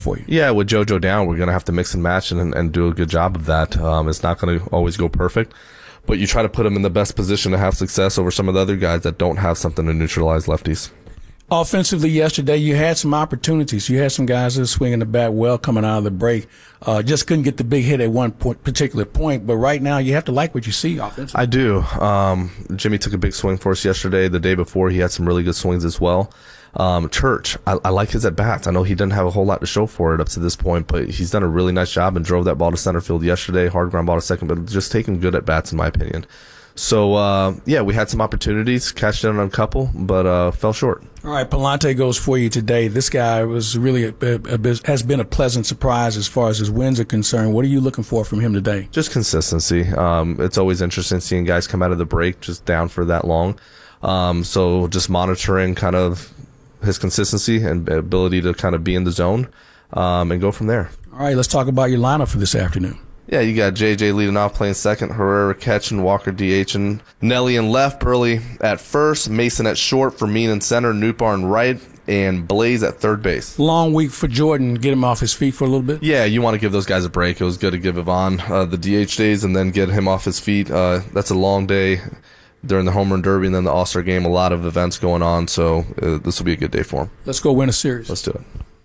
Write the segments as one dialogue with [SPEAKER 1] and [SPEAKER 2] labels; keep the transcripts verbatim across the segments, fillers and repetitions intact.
[SPEAKER 1] for you.
[SPEAKER 2] Yeah, with JoJo down, we're going to have to mix and match and, and do a good job of that. Um, it's not going to always go perfect, but you try to put him in the best position to have success over some of the other guys that don't have something to neutralize lefties.
[SPEAKER 1] Offensively yesterday, you had some opportunities. You had some guys that were swinging the bat well coming out of the break. Uh, just couldn't get the big hit at one point, particular point. But right now, you have to like what you see offensively.
[SPEAKER 2] I do. Um, Jimmy took a big swing for us yesterday. The day before, he had some really good swings as well. Um, Church, I, I like his at-bats. I know he didn't have a whole lot to show for it up to this point, but he's done a really nice job and drove that ball to center field yesterday. Hard ground ball to second, but just taking good at-bats in my opinion. So, uh, yeah, we had some opportunities, cashed in on a couple, but uh, fell short.
[SPEAKER 1] All right, Pallante goes for you today. This guy was really a, a, a, has been a pleasant surprise as far as his wins are concerned. What are you looking for from him today?
[SPEAKER 2] Just consistency. Um, it's always interesting seeing guys come out of the break just down for that long. Um, so just monitoring kind of his consistency and ability to kind of be in the zone um, and go from there.
[SPEAKER 1] All right, let's talk about your lineup for this afternoon.
[SPEAKER 2] Yeah, you got J J leading off, playing second, Herrera catching, Walker DHing, Nelly in left, Burley at first, Mason at short, Fermin in center, Nootbaar right, and Blaze at third base.
[SPEAKER 1] Long week for Jordan. Get him off his feet for a little bit?
[SPEAKER 2] Yeah, you want to give those guys a break. It was good to give Ivan uh, the D H days and then get him off his feet. Uh, that's a long day during the home run derby and then the All-Star game. A lot of events going on, so uh, this will be a good day for him.
[SPEAKER 1] Let's go win a series.
[SPEAKER 2] Let's do it.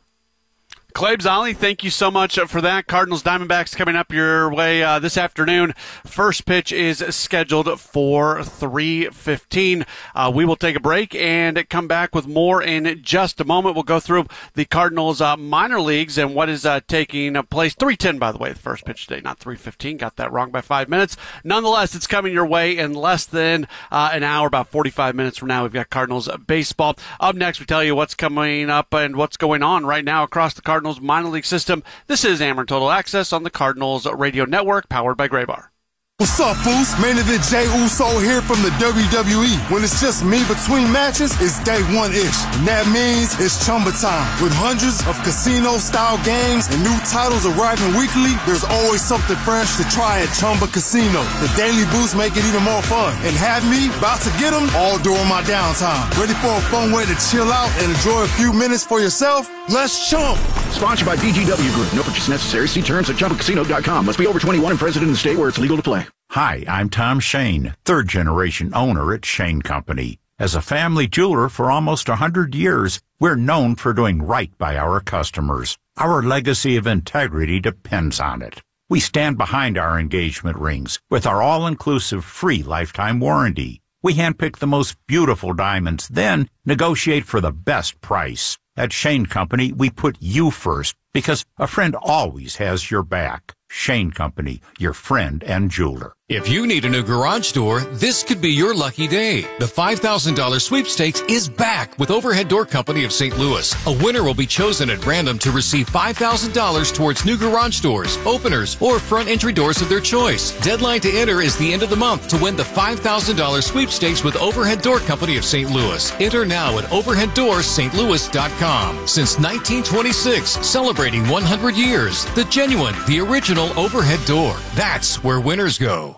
[SPEAKER 3] Clay Zolli, thank you so much for that. Cardinals Diamondbacks coming up your way uh, this afternoon. First pitch is scheduled for three fifteen. Uh, we will take a break and come back with more in just a moment. We'll go through the Cardinals uh, minor leagues and what is uh, taking place. three ten, by the way, the first pitch today, not three fifteen. Got that wrong by five minutes. Nonetheless, it's coming your way in less than uh, an hour, about forty-five minutes from now. We've got Cardinals baseball. Up next, we tell you what's coming up and what's going on right now across the Cardinals minor league system. This is Ameren Total Access on the Cardinals Radio Network, powered by Graybar.
[SPEAKER 4] What's up, Foos? Main event Jey Uso here from the W W E. When it's just me between matches, it's day one-ish. And that means it's Chumba time. With hundreds of casino-style games and new titles arriving weekly, there's always something fresh to try at Chumba Casino. The daily boosts make it even more fun. And have me about to get them all during my downtime. Ready for a fun way to chill out and enjoy a few minutes for yourself? Let's chump!
[SPEAKER 5] Sponsored by B G W Group. No purchase necessary. See terms at chumba casino dot com. Must be over twenty-one and present in the state where it's legal to play.
[SPEAKER 6] Hi, I'm Tom Shane, third-generation owner at Shane Company. As a family jeweler for almost one hundred years, we're known for doing right by our customers. Our legacy of integrity depends on it. We stand behind our engagement rings with our all-inclusive free lifetime warranty. We handpick the most beautiful diamonds, then negotiate for the best price. At Shane Company, we put you first because a friend always has your back. Shane Company, your friend and jeweler.
[SPEAKER 7] If you need a new garage door, this could be your lucky day. The five thousand dollars sweepstakes is back with Overhead Door Company of Saint Louis. A winner will be chosen at random to receive five thousand dollars towards new garage doors, openers, or front entry doors of their choice. Deadline to enter is the end of the month to win the five thousand dollars sweepstakes with Overhead Door Company of Saint Louis. Enter now at overhead doors st louis dot com. Since nineteen twenty-six, celebrating one hundred years. The genuine, the original Overhead Door. That's where winners go.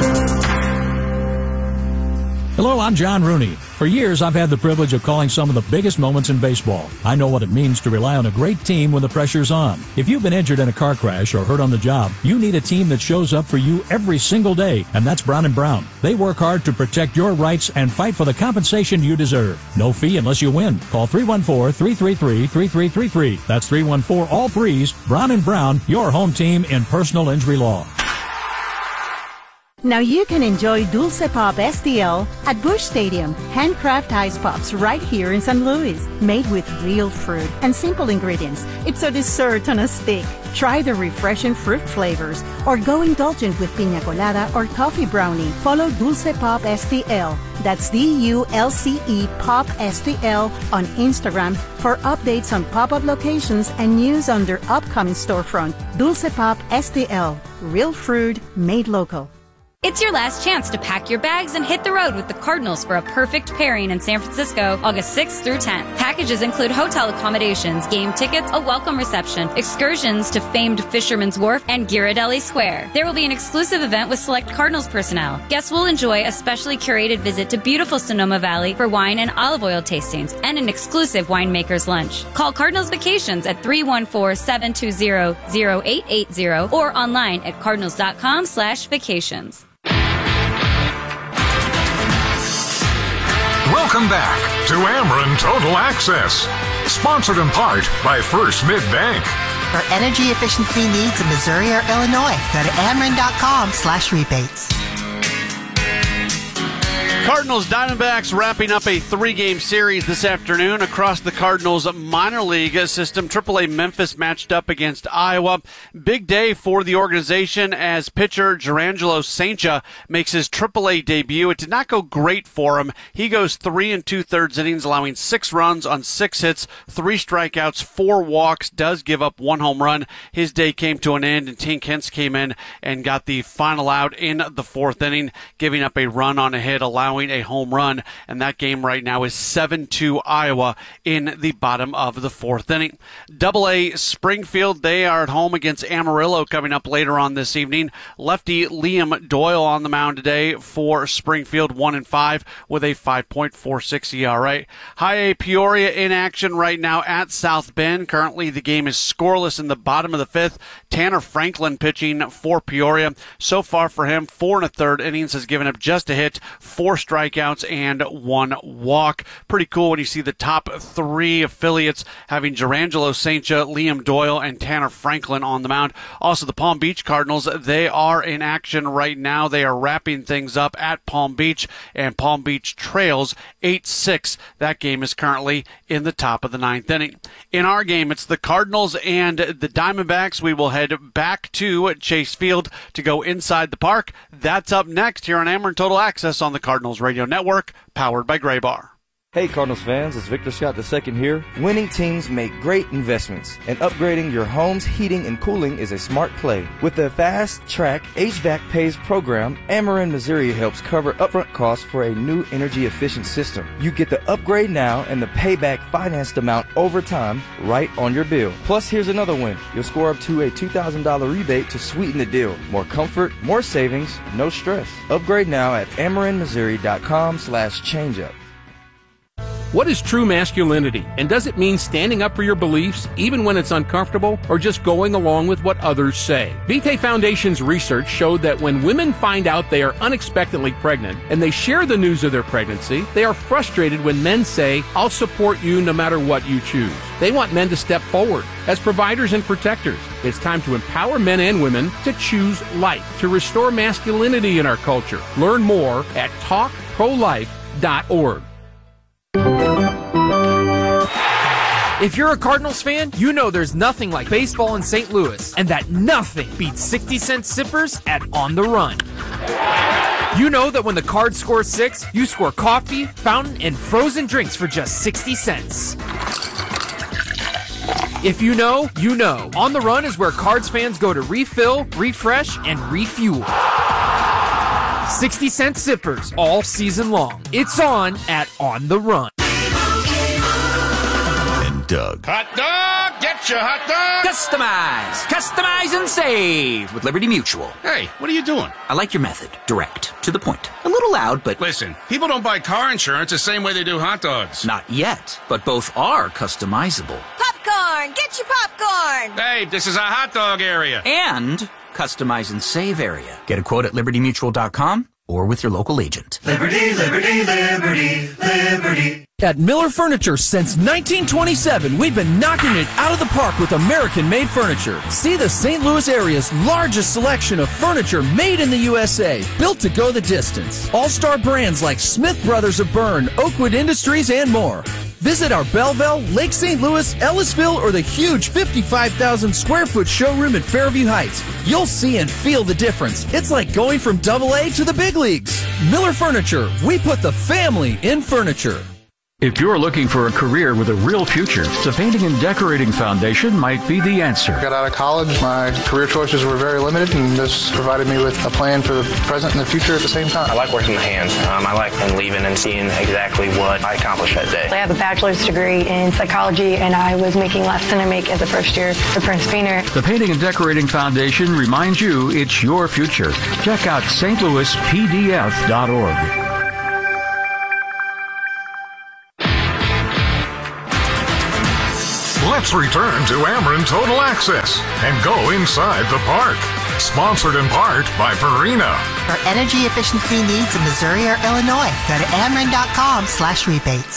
[SPEAKER 8] Hello, I'm John Rooney. For years, I've had the privilege of calling some of the biggest moments in baseball. I know what it means to rely on a great team when the pressure's on. If you've been injured in a car crash or hurt on the job, you need a team that shows up for you every single day, and that's Brown and Brown. They work hard to protect your rights and fight for the compensation you deserve. No fee unless you win. Call three one four, three three three, three three three three. That's three one four, all threes. Brown and Brown, your home team in personal injury law.
[SPEAKER 9] Now you can enjoy Dulce Pop S T L at Busch Stadium. Handcraft ice pops right here in Saint Louis. Made with real fruit and simple ingredients. It's a dessert on a stick. Try the refreshing fruit flavors or go indulgent with piña colada or toffee brownie. Follow Dulce Pop S T L. That's D U L C E Pop S T L on Instagram for updates on pop-up locations and news on their upcoming storefront. Dulce Pop S T L. Real fruit made local.
[SPEAKER 10] It's your last chance to pack your bags and hit the road with the Cardinals for a perfect pairing in San Francisco, August sixth through tenth. Packages include hotel accommodations, game tickets, a welcome reception, excursions to famed Fisherman's Wharf, and Ghirardelli Square. There will be an exclusive event with select Cardinals personnel. Guests will enjoy a specially curated visit to beautiful Sonoma Valley for wine and olive oil tastings and an exclusive winemaker's lunch. Call Cardinals Vacations at three one four, seven two zero, zero eight eight zero or online at cardinals.com slash vacations.
[SPEAKER 11] Welcome back to Ameren Total Access, sponsored in part by First Mid-Bank.
[SPEAKER 12] For energy efficiency needs in Missouri or Illinois, go to Ameren.com slash rebates.
[SPEAKER 3] Cardinals Diamondbacks wrapping up a three-game series this afternoon across the Cardinals minor league system. triple A Memphis matched up against Iowa. Big day for the organization as pitcher Jurrangelo Cijntje makes his triple A debut. It did not go great for him. He goes three and two-thirds innings, allowing six runs on six hits, three strikeouts, four walks, does give up one home run. His day came to an end, and Tink Hence came in and got the final out in the fourth inning, giving up a run on a hit, allowing a home run, and that game right now is seven two Iowa in the bottom of the fourth inning. Double A Springfield, they are at home against Amarillo coming up later on this evening. Lefty Liam Doyle on the mound today for Springfield, one and five with a five point four six E R A. High A Peoria in action right now at South Bend. Currently the game is scoreless in the bottom of the fifth. Tanner Franklin pitching for Peoria. So far for him, four and a third innings, has given up just a hit, four strikeouts and one walk. Pretty cool when you see the top three affiliates having Jurrangelo Cijntje, Liam Doyle, and Tanner Franklin on the mound. Also, the Palm Beach Cardinals, they are in action right now. They are wrapping things up at Palm Beach, and Palm Beach trails eight six. That game is currently in the top of the ninth inning. In our game, it's the Cardinals and the Diamondbacks. We will head back to Chase Field to go inside the park. That's up next here on Ameren Total Access on the Cardinals Radio Network, powered by Gray Bar.
[SPEAKER 13] Hey Cardinals fans, it's Victor Scott the second here. Winning teams make great investments, and upgrading your home's heating and cooling is a smart play. With the Fast Track H V A C Pays program, Ameren Missouri helps cover upfront costs for a new energy-efficient system. You get the upgrade now and the payback financed amount over time right on your bill. Plus, here's another win. You'll score up to a two thousand dollars rebate to sweeten the deal. More comfort, more savings, no stress. Upgrade now at amerenmissouri.com slash changeup.
[SPEAKER 14] What is true masculinity? And does it mean standing up for your beliefs, even when it's uncomfortable, or just going along with what others say? Vitae Foundation's research showed that when women find out they are unexpectedly pregnant and they share the news of their pregnancy, they are frustrated when men say, "I'll support you no matter what you choose." They want men to step forward as providers and protectors. It's time to empower men and women to choose life, to restore masculinity in our culture. Learn more at talk pro life dot org.
[SPEAKER 15] If you're a Cardinals fan, you know there's nothing like baseball in Saint Louis, and that nothing beats sixty cent sippers at On the Run. You know that when the Cards score six, you score coffee, fountain, and frozen drinks for just sixty cents. If you know, you know. On the Run is where Cards fans go to refill, refresh, and refuel. sixty cent sippers all season long. It's on at On the Run.
[SPEAKER 6] Doug.
[SPEAKER 16] Hot dog! Get your hot dog!
[SPEAKER 17] Customize! Customize and save with Liberty Mutual.
[SPEAKER 16] Hey, what are you doing?
[SPEAKER 17] I like your method. Direct. To the point. A little loud, but...
[SPEAKER 16] Listen, people don't buy car insurance the same way they do hot dogs.
[SPEAKER 17] Not yet, but both are customizable.
[SPEAKER 18] Popcorn! Get your popcorn!
[SPEAKER 16] Hey, this is a hot dog area.
[SPEAKER 17] And customize and save area. Get a quote at liberty mutual dot com or with your local agent.
[SPEAKER 19] Liberty, liberty, liberty, liberty.
[SPEAKER 20] At Miller Furniture since nineteen twenty-seven, we've been knocking it out of the park with American-made furniture. See the Saint Louis area's largest selection of furniture made in the U S A, built to go the distance. All-star brands like Smith Brothers of Bern, Oakwood Industries, and more. Visit our Belleville, Lake Saint Louis, Ellisville, or the huge fifty-five thousand square foot showroom at Fairview Heights. You'll see and feel the difference. It's like going from double A to the big leagues. Miller Furniture, we put the family in furniture.
[SPEAKER 21] If you're looking for a career with a real future, the Painting and Decorating Foundation might be the answer.
[SPEAKER 22] Got out of college, my career choices were very limited, and this provided me with a plan for the present and the future at the same time.
[SPEAKER 23] I like working with hands. Um, I like then leaving and seeing exactly what I accomplished that day.
[SPEAKER 24] I have a bachelor's degree in psychology, and I was making less than I make as a first year for Prince Painter.
[SPEAKER 21] The Painting and Decorating Foundation reminds you it's your future. Check out S T Louis P D F dot org.
[SPEAKER 11] Let's return to Ameren Total Access and go inside the park. Sponsored in part by Purina.
[SPEAKER 12] For energy efficiency needs in Missouri or Illinois, go to Ameren.com slash rebates.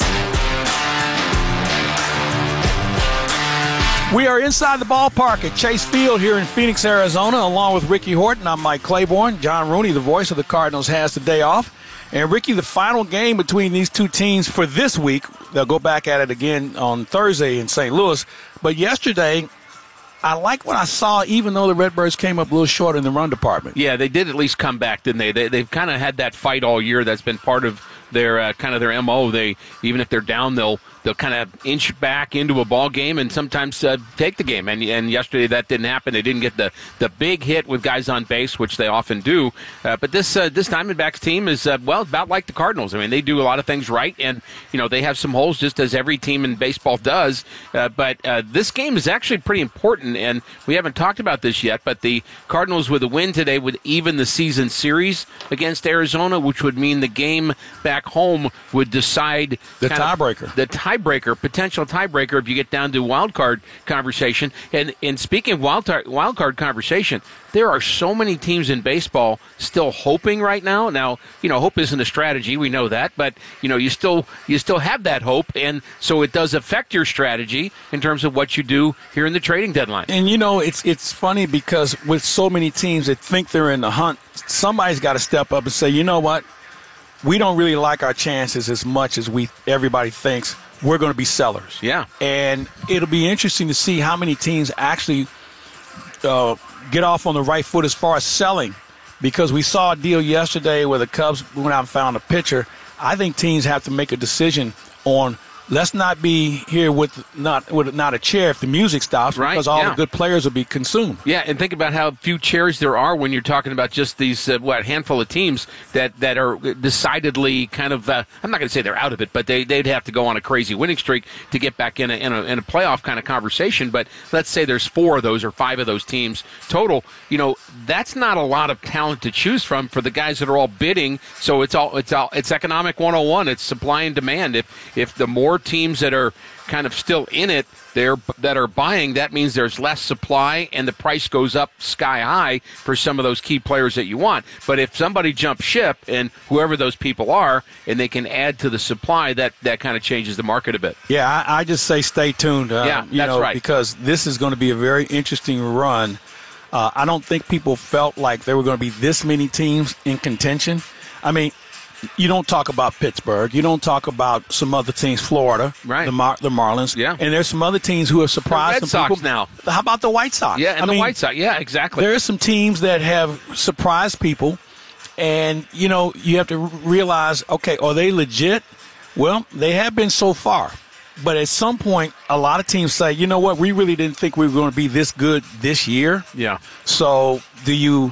[SPEAKER 1] We are inside the ballpark at Chase Field here in Phoenix, Arizona, along with Ricky Horton. I'm Mike Claiborne. John Rooney, the voice of the Cardinals, has the day off. And, Ricky, the final game between these two teams for this week, they'll go back at it again on Thursday in Saint Louis. But yesterday, I like what I saw, even though the Redbirds came up a little short in the run department.
[SPEAKER 14] Yeah, they did at least come back, didn't they? they they've kind of had that fight all year. That's been part of their uh, kind of their M O. They, even if they're down, they'll they'll kind of inch back into a ball game and sometimes uh, take the game. And and yesterday that didn't happen. They didn't get the, the big hit with guys on base, which they often do. Uh, but this uh, this Diamondbacks team is, uh, well, about like the Cardinals. I mean, they do a lot of things right, and, you know, they have some holes just as every team in baseball does. Uh, but uh, this game is actually pretty important, and we haven't talked about this yet, but the Cardinals with a win today would even the season series against Arizona, which would mean the game back home would decide
[SPEAKER 1] the tiebreaker.
[SPEAKER 14] The tiebreaker, potential tiebreaker if you get down to wild card conversation. And, and speaking of wild, tar- wild card conversation, there are so many teams in baseball still hoping right now. Now, you know, hope isn't a strategy. We know that. But, you know, you still you still have that hope. And so it does affect your strategy in terms of what you do here in the trading deadline.
[SPEAKER 1] And, you know, it's it's funny because with so many teams that think they're in the hunt, somebody's got to step up and say, you know what? We don't really like our chances as much as we everybody thinks. We're going to be sellers.
[SPEAKER 14] Yeah.
[SPEAKER 1] And it'll be interesting to see how many teams actually uh, get off on the right foot as far as selling, because we saw a deal yesterday where the Cubs went out and found a pitcher. I think teams have to make a decision on, let's not be here with not with not a chair if the music stops,
[SPEAKER 14] right,
[SPEAKER 1] because all
[SPEAKER 14] yeah.
[SPEAKER 1] the good players will be consumed.
[SPEAKER 14] Yeah, and think about how few chairs there are when you're talking about just these, uh, what, handful of teams that, that are decidedly kind of, uh, I'm not going to say they're out of it, but they, they'd have to go on a crazy winning streak to get back in a, in, a, in a playoff kind of conversation. But let's say there's four of those or five of those teams total. You know, that's not a lot of talent to choose from for the guys that are all bidding. So it's all it's all it's economic one oh one. It's supply and demand. If if the more teams that are kind of still in it there that are buying, that means there's less supply and the price goes up sky high for some of those key players that you want. But if somebody jumps ship, and whoever those people are, and they can add to the supply, that that kind of changes the market a bit.
[SPEAKER 1] Yeah, I, I just say stay tuned. Uh,
[SPEAKER 14] yeah,
[SPEAKER 1] you
[SPEAKER 14] that's
[SPEAKER 1] know,
[SPEAKER 14] right.
[SPEAKER 1] Because this is going to be a very interesting run. Uh, I don't think people felt like there were going to be this many teams in contention. I mean, you don't talk about Pittsburgh. You don't talk about some other teams, Florida,
[SPEAKER 14] right.
[SPEAKER 1] the Mar- the Marlins.
[SPEAKER 14] Yeah.
[SPEAKER 1] And there's some other teams who have surprised
[SPEAKER 14] the Red
[SPEAKER 1] some
[SPEAKER 14] Sox
[SPEAKER 1] people.
[SPEAKER 14] now.
[SPEAKER 1] How about the White Sox?
[SPEAKER 14] Yeah, and
[SPEAKER 1] I
[SPEAKER 14] the
[SPEAKER 1] mean,
[SPEAKER 14] White Sox. Yeah, exactly.
[SPEAKER 1] There are some teams that have surprised people, and, you know, you have to realize, okay, are they legit? Well, they have been so far. But at some point, a lot of teams say, you know what, we really didn't think we were going to be this good this year.
[SPEAKER 14] Yeah.
[SPEAKER 1] So do you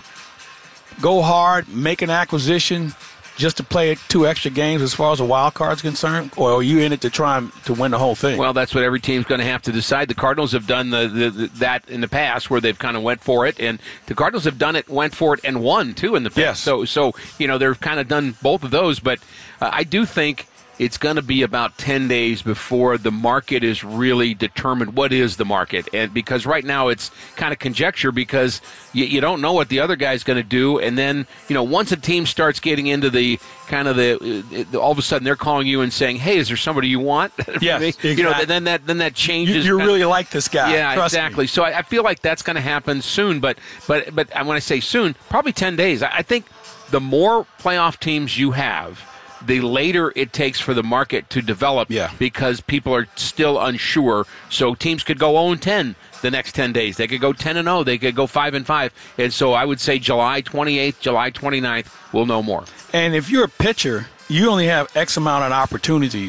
[SPEAKER 1] go hard, make an acquisition just to play two extra games as far as a wild card is concerned, or are you in it to try and, to win the whole thing?
[SPEAKER 14] Well, that's what every team's going to have to decide. The Cardinals have done the, the, the that in the past, where they've kind of went for it, and the Cardinals have done it, went for it, and won too in the past.
[SPEAKER 1] Yes.
[SPEAKER 14] So, so you know, they've kind of done both of those. But uh, I do think it's going to be about ten days before the market is really determined. What is the market? And because right now it's kind of conjecture, because you, you don't know what the other guy's going to do. And then, you know, once a team starts getting into the kind of the, all of a sudden they're calling you and saying, hey, is there somebody you want?
[SPEAKER 1] Yes, exactly.
[SPEAKER 14] You know, then that then that changes.
[SPEAKER 1] You, you really like this guy.
[SPEAKER 14] Yeah,
[SPEAKER 1] Trust
[SPEAKER 14] exactly.
[SPEAKER 1] me.
[SPEAKER 14] So I, I feel like that's going to happen soon. But but but when I say soon, probably ten days. I, I think the more playoff teams you have, the later it takes for the market to develop,
[SPEAKER 1] yeah.
[SPEAKER 14] because people are still unsure. So teams could go oh and ten the next ten days. They could go ten and oh. They could go five and five. And so I would say July twenty-eighth, July twenty-ninth, we'll know more.
[SPEAKER 1] And if you're a pitcher, you only have X amount of opportunities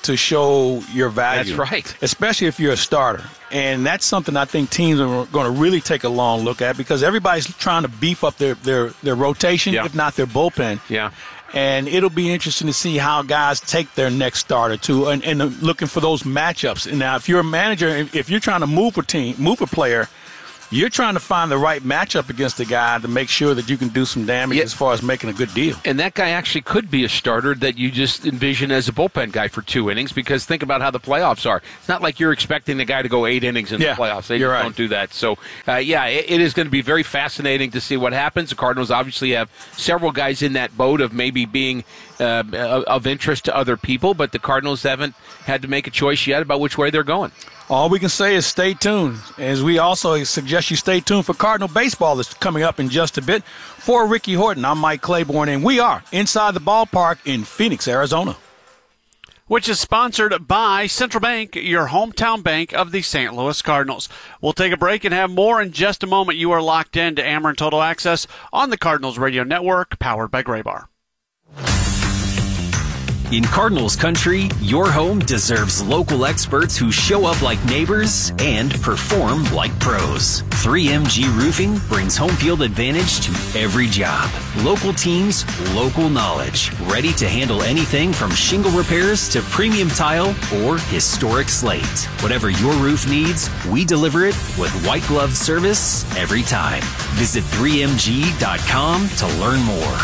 [SPEAKER 1] to show your value.
[SPEAKER 14] That's right.
[SPEAKER 1] Especially if you're a starter. And that's something I think teams are going to really take a long look at because everybody's trying to beef up their, their, their rotation, yeah. if not their bullpen.
[SPEAKER 14] Yeah.
[SPEAKER 1] And it'll be interesting to see how guys take their next starter, too, and, and looking for those matchups. And now, if you're a manager, if you're trying to move a team, move a player, you're trying to find the right matchup against the guy to make sure that you can do some damage yeah. as far as making a good deal.
[SPEAKER 14] And that guy actually could be a starter that you just envision as a bullpen guy for two innings because think about how the playoffs are. It's not like you're expecting the guy to go eight innings in
[SPEAKER 1] yeah,
[SPEAKER 14] the playoffs. They
[SPEAKER 1] just
[SPEAKER 14] right.
[SPEAKER 1] don't
[SPEAKER 14] do that. So, uh, yeah, it, it is going to be very fascinating to see what happens. The Cardinals obviously have several guys in that boat of maybe being uh, of interest to other people, but the Cardinals haven't had to make a choice yet about which way they're going.
[SPEAKER 1] All we can say is stay tuned, as we also suggest you stay tuned for Cardinal baseball that's coming up in just a bit. For Ricky Horton, I'm Mike Claiborne, and we are inside the ballpark in Phoenix, Arizona.
[SPEAKER 3] Which is sponsored by Central Bank, your hometown bank of the Saint Louis Cardinals. We'll take a break and have more in just a moment. You are locked in to Ameren Total Access on the Cardinals Radio Network, powered by Graybar.
[SPEAKER 2] In Cardinals country, your home deserves local experts who show up like neighbors and perform like pros. three M G Roofing brings home field advantage to every job. Local teams, local knowledge. Ready to handle anything from shingle repairs to premium tile or historic slate. Whatever your roof needs, we deliver it with white glove service every time. Visit three M G dot com to learn more.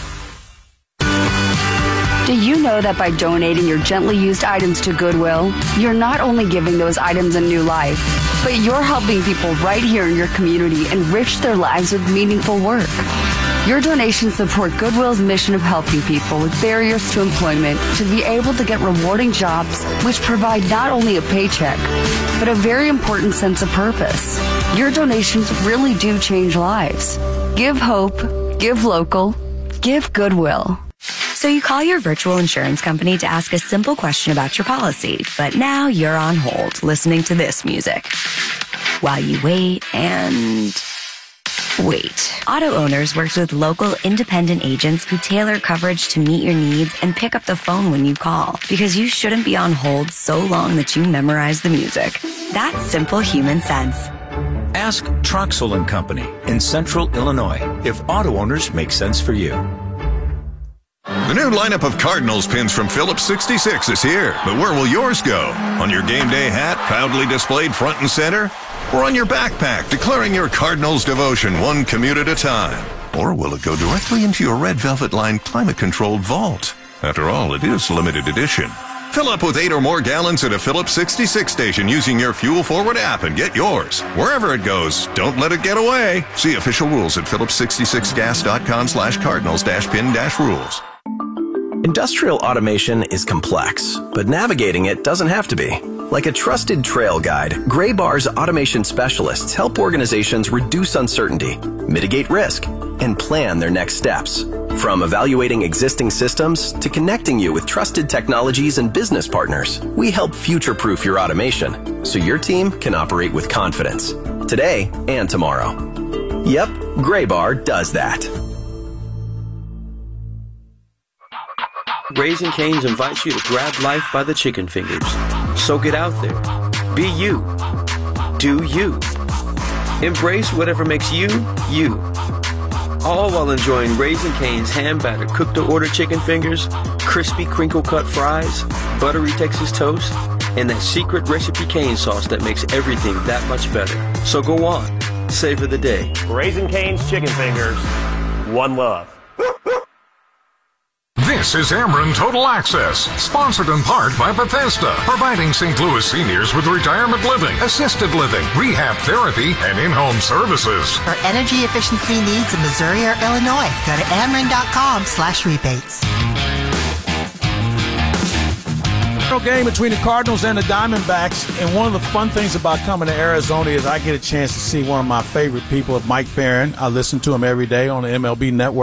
[SPEAKER 4] Do you know that by donating your gently used items to Goodwill, you're not only giving those items a new life, but you're helping people right here in your community enrich their lives with meaningful work? Your donations support Goodwill's mission of helping people with barriers to employment to be able to get rewarding jobs which provide not only a paycheck, but a very important sense of purpose. Your donations really do change lives. Give hope, give local, give Goodwill.
[SPEAKER 5] So you call your virtual insurance company to ask a simple question about your policy, but now you're on hold listening to this music. While you wait and wait. Auto Owners works with local independent agents who tailor coverage to meet your needs and pick up the phone when you call, because you shouldn't be on hold so long that you memorize the music. That's simple human sense.
[SPEAKER 6] Ask Troxel and Company in Central Illinois if auto owners make sense for you.
[SPEAKER 7] The new lineup of Cardinals pins from Phillips sixty-six is here, but where will yours go? On your game day hat, proudly displayed front and center? Or on your backpack, declaring your Cardinals devotion one commute at a time? Or will it go directly into your red velvet-lined climate-controlled vault? After all, it is limited edition. Fill up with eight or more gallons at a Phillips sixty-six station using your Fuel Forward app and get yours. Wherever it goes, don't let it get away. See official rules at phillips sixty-six gas dot com slash cardinals dash pin dash rules.
[SPEAKER 25] Industrial automation is complex, but navigating it doesn't have to be. Like a trusted trail guide, Graybar's automation specialists help organizations reduce uncertainty, mitigate risk, and plan their next steps. From evaluating existing systems to connecting you with trusted technologies and business partners, we help future-proof your automation so your team can operate with confidence, today and tomorrow. Yep, Graybar does that.
[SPEAKER 26] Raising Cane's invites you to grab life by the chicken fingers. So get out there. Be you. Do you. Embrace whatever makes you, you. All while enjoying Raising Cane's hand-battered cooked-to-order chicken fingers, crispy crinkle-cut fries, buttery Texas toast, and that secret recipe cane sauce that makes everything that much better. So go on. Savor the day.
[SPEAKER 27] Raising Cane's chicken fingers. One love.
[SPEAKER 11] This is Ameren Total Access, sponsored in part by Bethesda, providing Saint Louis seniors with retirement living, assisted living, rehab therapy, and in-home services.
[SPEAKER 12] For energy efficiency needs in Missouri or Illinois, go to ameren dot com slash rebates.
[SPEAKER 1] Game between the Cardinals and the Diamondbacks, and one of the fun things about coming to Arizona is I get a chance to see one of my favorite people, Mike Ferrin. I listen to him every day on the M L B Network.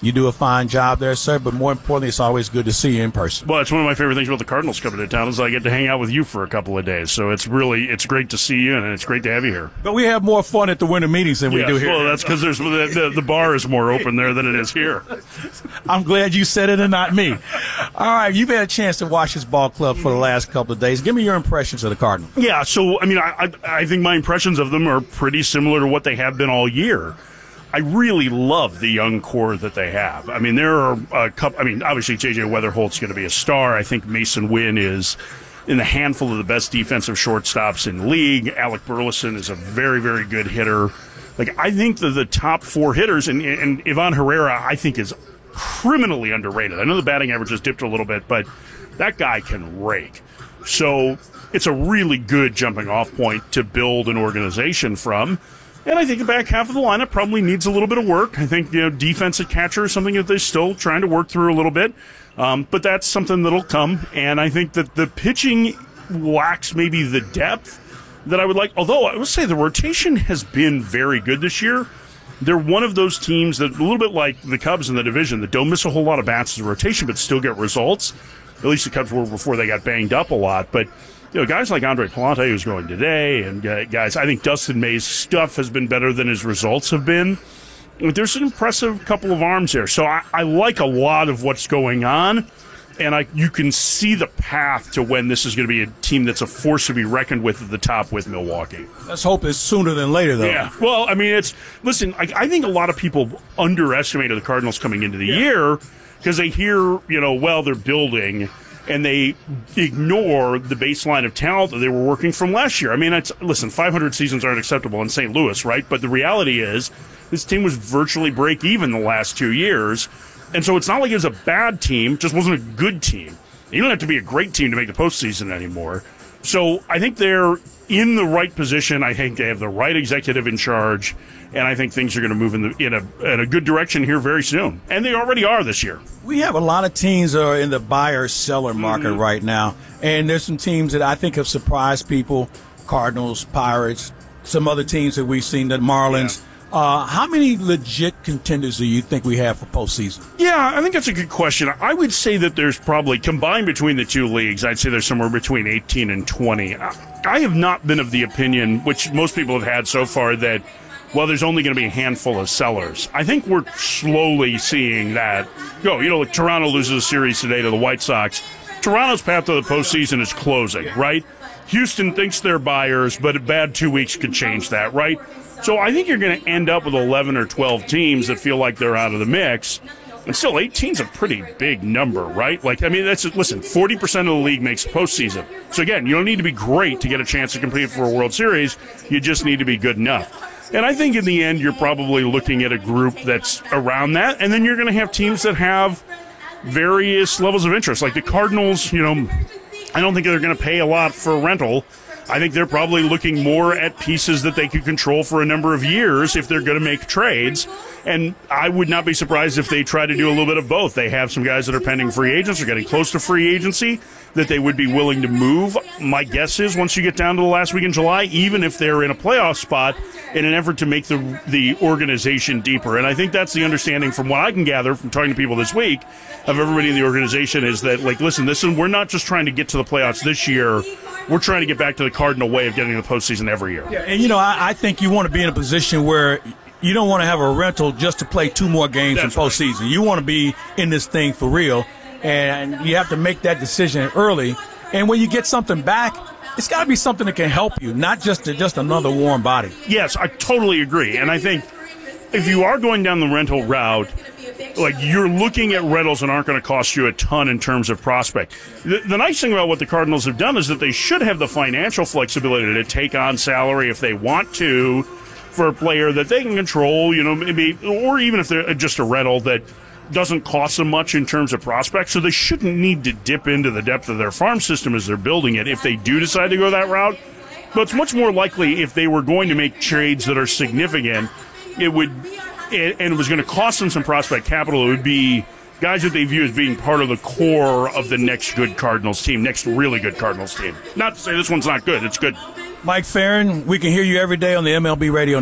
[SPEAKER 1] You do a fine job there, sir, but more importantly, it's always good to see you in person.
[SPEAKER 8] Well, it's one of my favorite things about the Cardinals coming to town is I get to hang out with you for a couple of days. So it's really it's great to see you, and it's great to have you here.
[SPEAKER 1] But we have more fun at the winter meetings than we
[SPEAKER 8] yes,
[SPEAKER 1] do here.
[SPEAKER 8] Well, that's because there's the, the, the bar is more open there than it is here.
[SPEAKER 1] I'm glad you said it and not me. All right, you've had a chance to watch this ball club for the last couple of days. Give me your impressions of the Cardinals.
[SPEAKER 8] Yeah, so, I mean, I, I, I think my impressions of them are pretty similar to what they have been all year. I really love the young core that they have. I mean, there are a couple. I mean, obviously, J J Weatherholt's going to be a star. I think Mason Wynn is in the handful of the best defensive shortstops in the league. Alec Burleson is a very, very good hitter. Like, I think that the top four hitters, and, and Ivan Herrera, I think, is criminally underrated. I know the batting average has dipped a little bit, but that guy can rake. So it's a really good jumping off point to build an organization from. And I think the back half of the lineup probably needs a little bit of work. I think, you know, defense at catcher is something that they're still trying to work through a little bit. Um, but that's something that'll come. And I think that the pitching lacks maybe the depth that I would like. Although I would say the rotation has been very good this year. They're one of those teams that, a little bit like the Cubs in the division, that don't miss a whole lot of bats as a rotation but still get results. At least the Cubs were before they got banged up a lot. But you know, guys like Andre Palante, who's going today, and guys, I think Dustin May's stuff has been better than his results have been. There's an impressive couple of arms there. So I, I like a lot of what's going on, and I you can see the path to when this is going to be a team that's a force to be reckoned with at the top with Milwaukee.
[SPEAKER 1] Let's hope it's sooner than later, though.
[SPEAKER 8] Yeah. Well, I mean, it's listen, I, I think a lot of people underestimated the Cardinals coming into the yeah. year because they hear, you know, well, they're building, and they ignore the baseline of talent that they were working from last year. I mean, it's, listen, five hundred seasons aren't acceptable in Saint Louis, right? But the reality is this team was virtually break even the last two years. And so it's not like it was a bad team, just wasn't a good team. You don't have to be a great team to make the postseason anymore. So I think they're in the right position. I think they have the right executive in charge, and I think things are going to move in, the, in, a, in a good direction here very soon. And they already are this year.
[SPEAKER 1] We have a lot of teams that are in the buyer-seller market mm-hmm. right now, and there's some teams that I think have surprised people, Cardinals, Pirates, some other teams that we've seen, the Marlins. Yeah. Uh, how many legit contenders do you think we have for postseason?
[SPEAKER 8] Yeah, I think that's a good question. I would say that there's probably, combined between the two leagues, I'd say there's somewhere between eighteen and twenty. I have not been of the opinion, which most people have had so far, that, well, there's only going to be a handful of sellers. I think we're slowly seeing that go. You know, like Toronto loses a series today to the White Sox. Toronto's path to the postseason is closing, right? Houston thinks they're buyers, but a bad two weeks could change that, right? So I think you're going to end up with eleven or twelve teams that feel like they're out of the mix. And still, eighteen's a pretty big number, right? Like, I mean, that's listen, forty percent of the league makes postseason. So again, you don't need to be great to get a chance to compete for a World Series. You just need to be good enough. And I think in the end, you're probably looking at a group that's around that. And then you're going to have teams that have various levels of interest. Like the Cardinals, you know, I don't think they're going to pay a lot for rental. I think they're probably looking more at pieces that they could control for a number of years if they're going to make trades. And I would not be surprised if they try to do a little bit of both. They have some guys that are pending free agents or getting close to free agency that they would be willing to move. My guess is once you get down to the last week in July, even if they're in a playoff spot, in an effort to make the the organization deeper. And I think that's the understanding from what I can gather from talking to people this week of everybody in the organization is that, like, listen, this is, we're not just trying to get to the playoffs this year. We're trying to get back to the Cardinal way of getting to the postseason every year.
[SPEAKER 1] Yeah, and, you know, I, I think you want to be in a position where you don't want to have a rental just to play two more games That's in postseason. Right. You want to be in this thing for real, and you have to make that decision early. And when you get something back, it's got to be something that can help you, not just a, just another warm body.
[SPEAKER 8] Yes, I totally agree. And I think if you are going down the rental route, like, you're looking at rentals that aren't going to cost you a ton in terms of prospect. The, the nice thing about what the Cardinals have done is that they should have the financial flexibility to take on salary if they want to for a player that they can control, you know, maybe, or even if they're just a rental that doesn't cost them much in terms of prospects. So they shouldn't need to dip into the depth of their farm system as they're building it if they do decide to go that route. But it's much more likely if they were going to make trades that are significant, it would, and it was going to cost them some prospect capital, it would be guys that they view as being part of the core of the next good Cardinals team, next really good Cardinals team. Not to say this one's not good, it's good.
[SPEAKER 1] Mike Ferrin, we can hear you every day on the M L B Radio Network.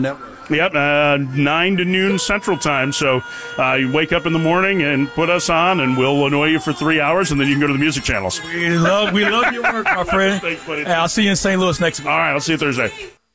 [SPEAKER 8] Yep, uh, nine to noon Central Time. So uh, you wake up in the morning and put us on, and we'll annoy you for three hours, and then you can go to the music channels.
[SPEAKER 1] We love, we love your work, my friend.
[SPEAKER 8] Thanks, buddy.
[SPEAKER 1] Hey, I'll see you in Saint Louis next week.
[SPEAKER 8] All right, I'll see you Thursday.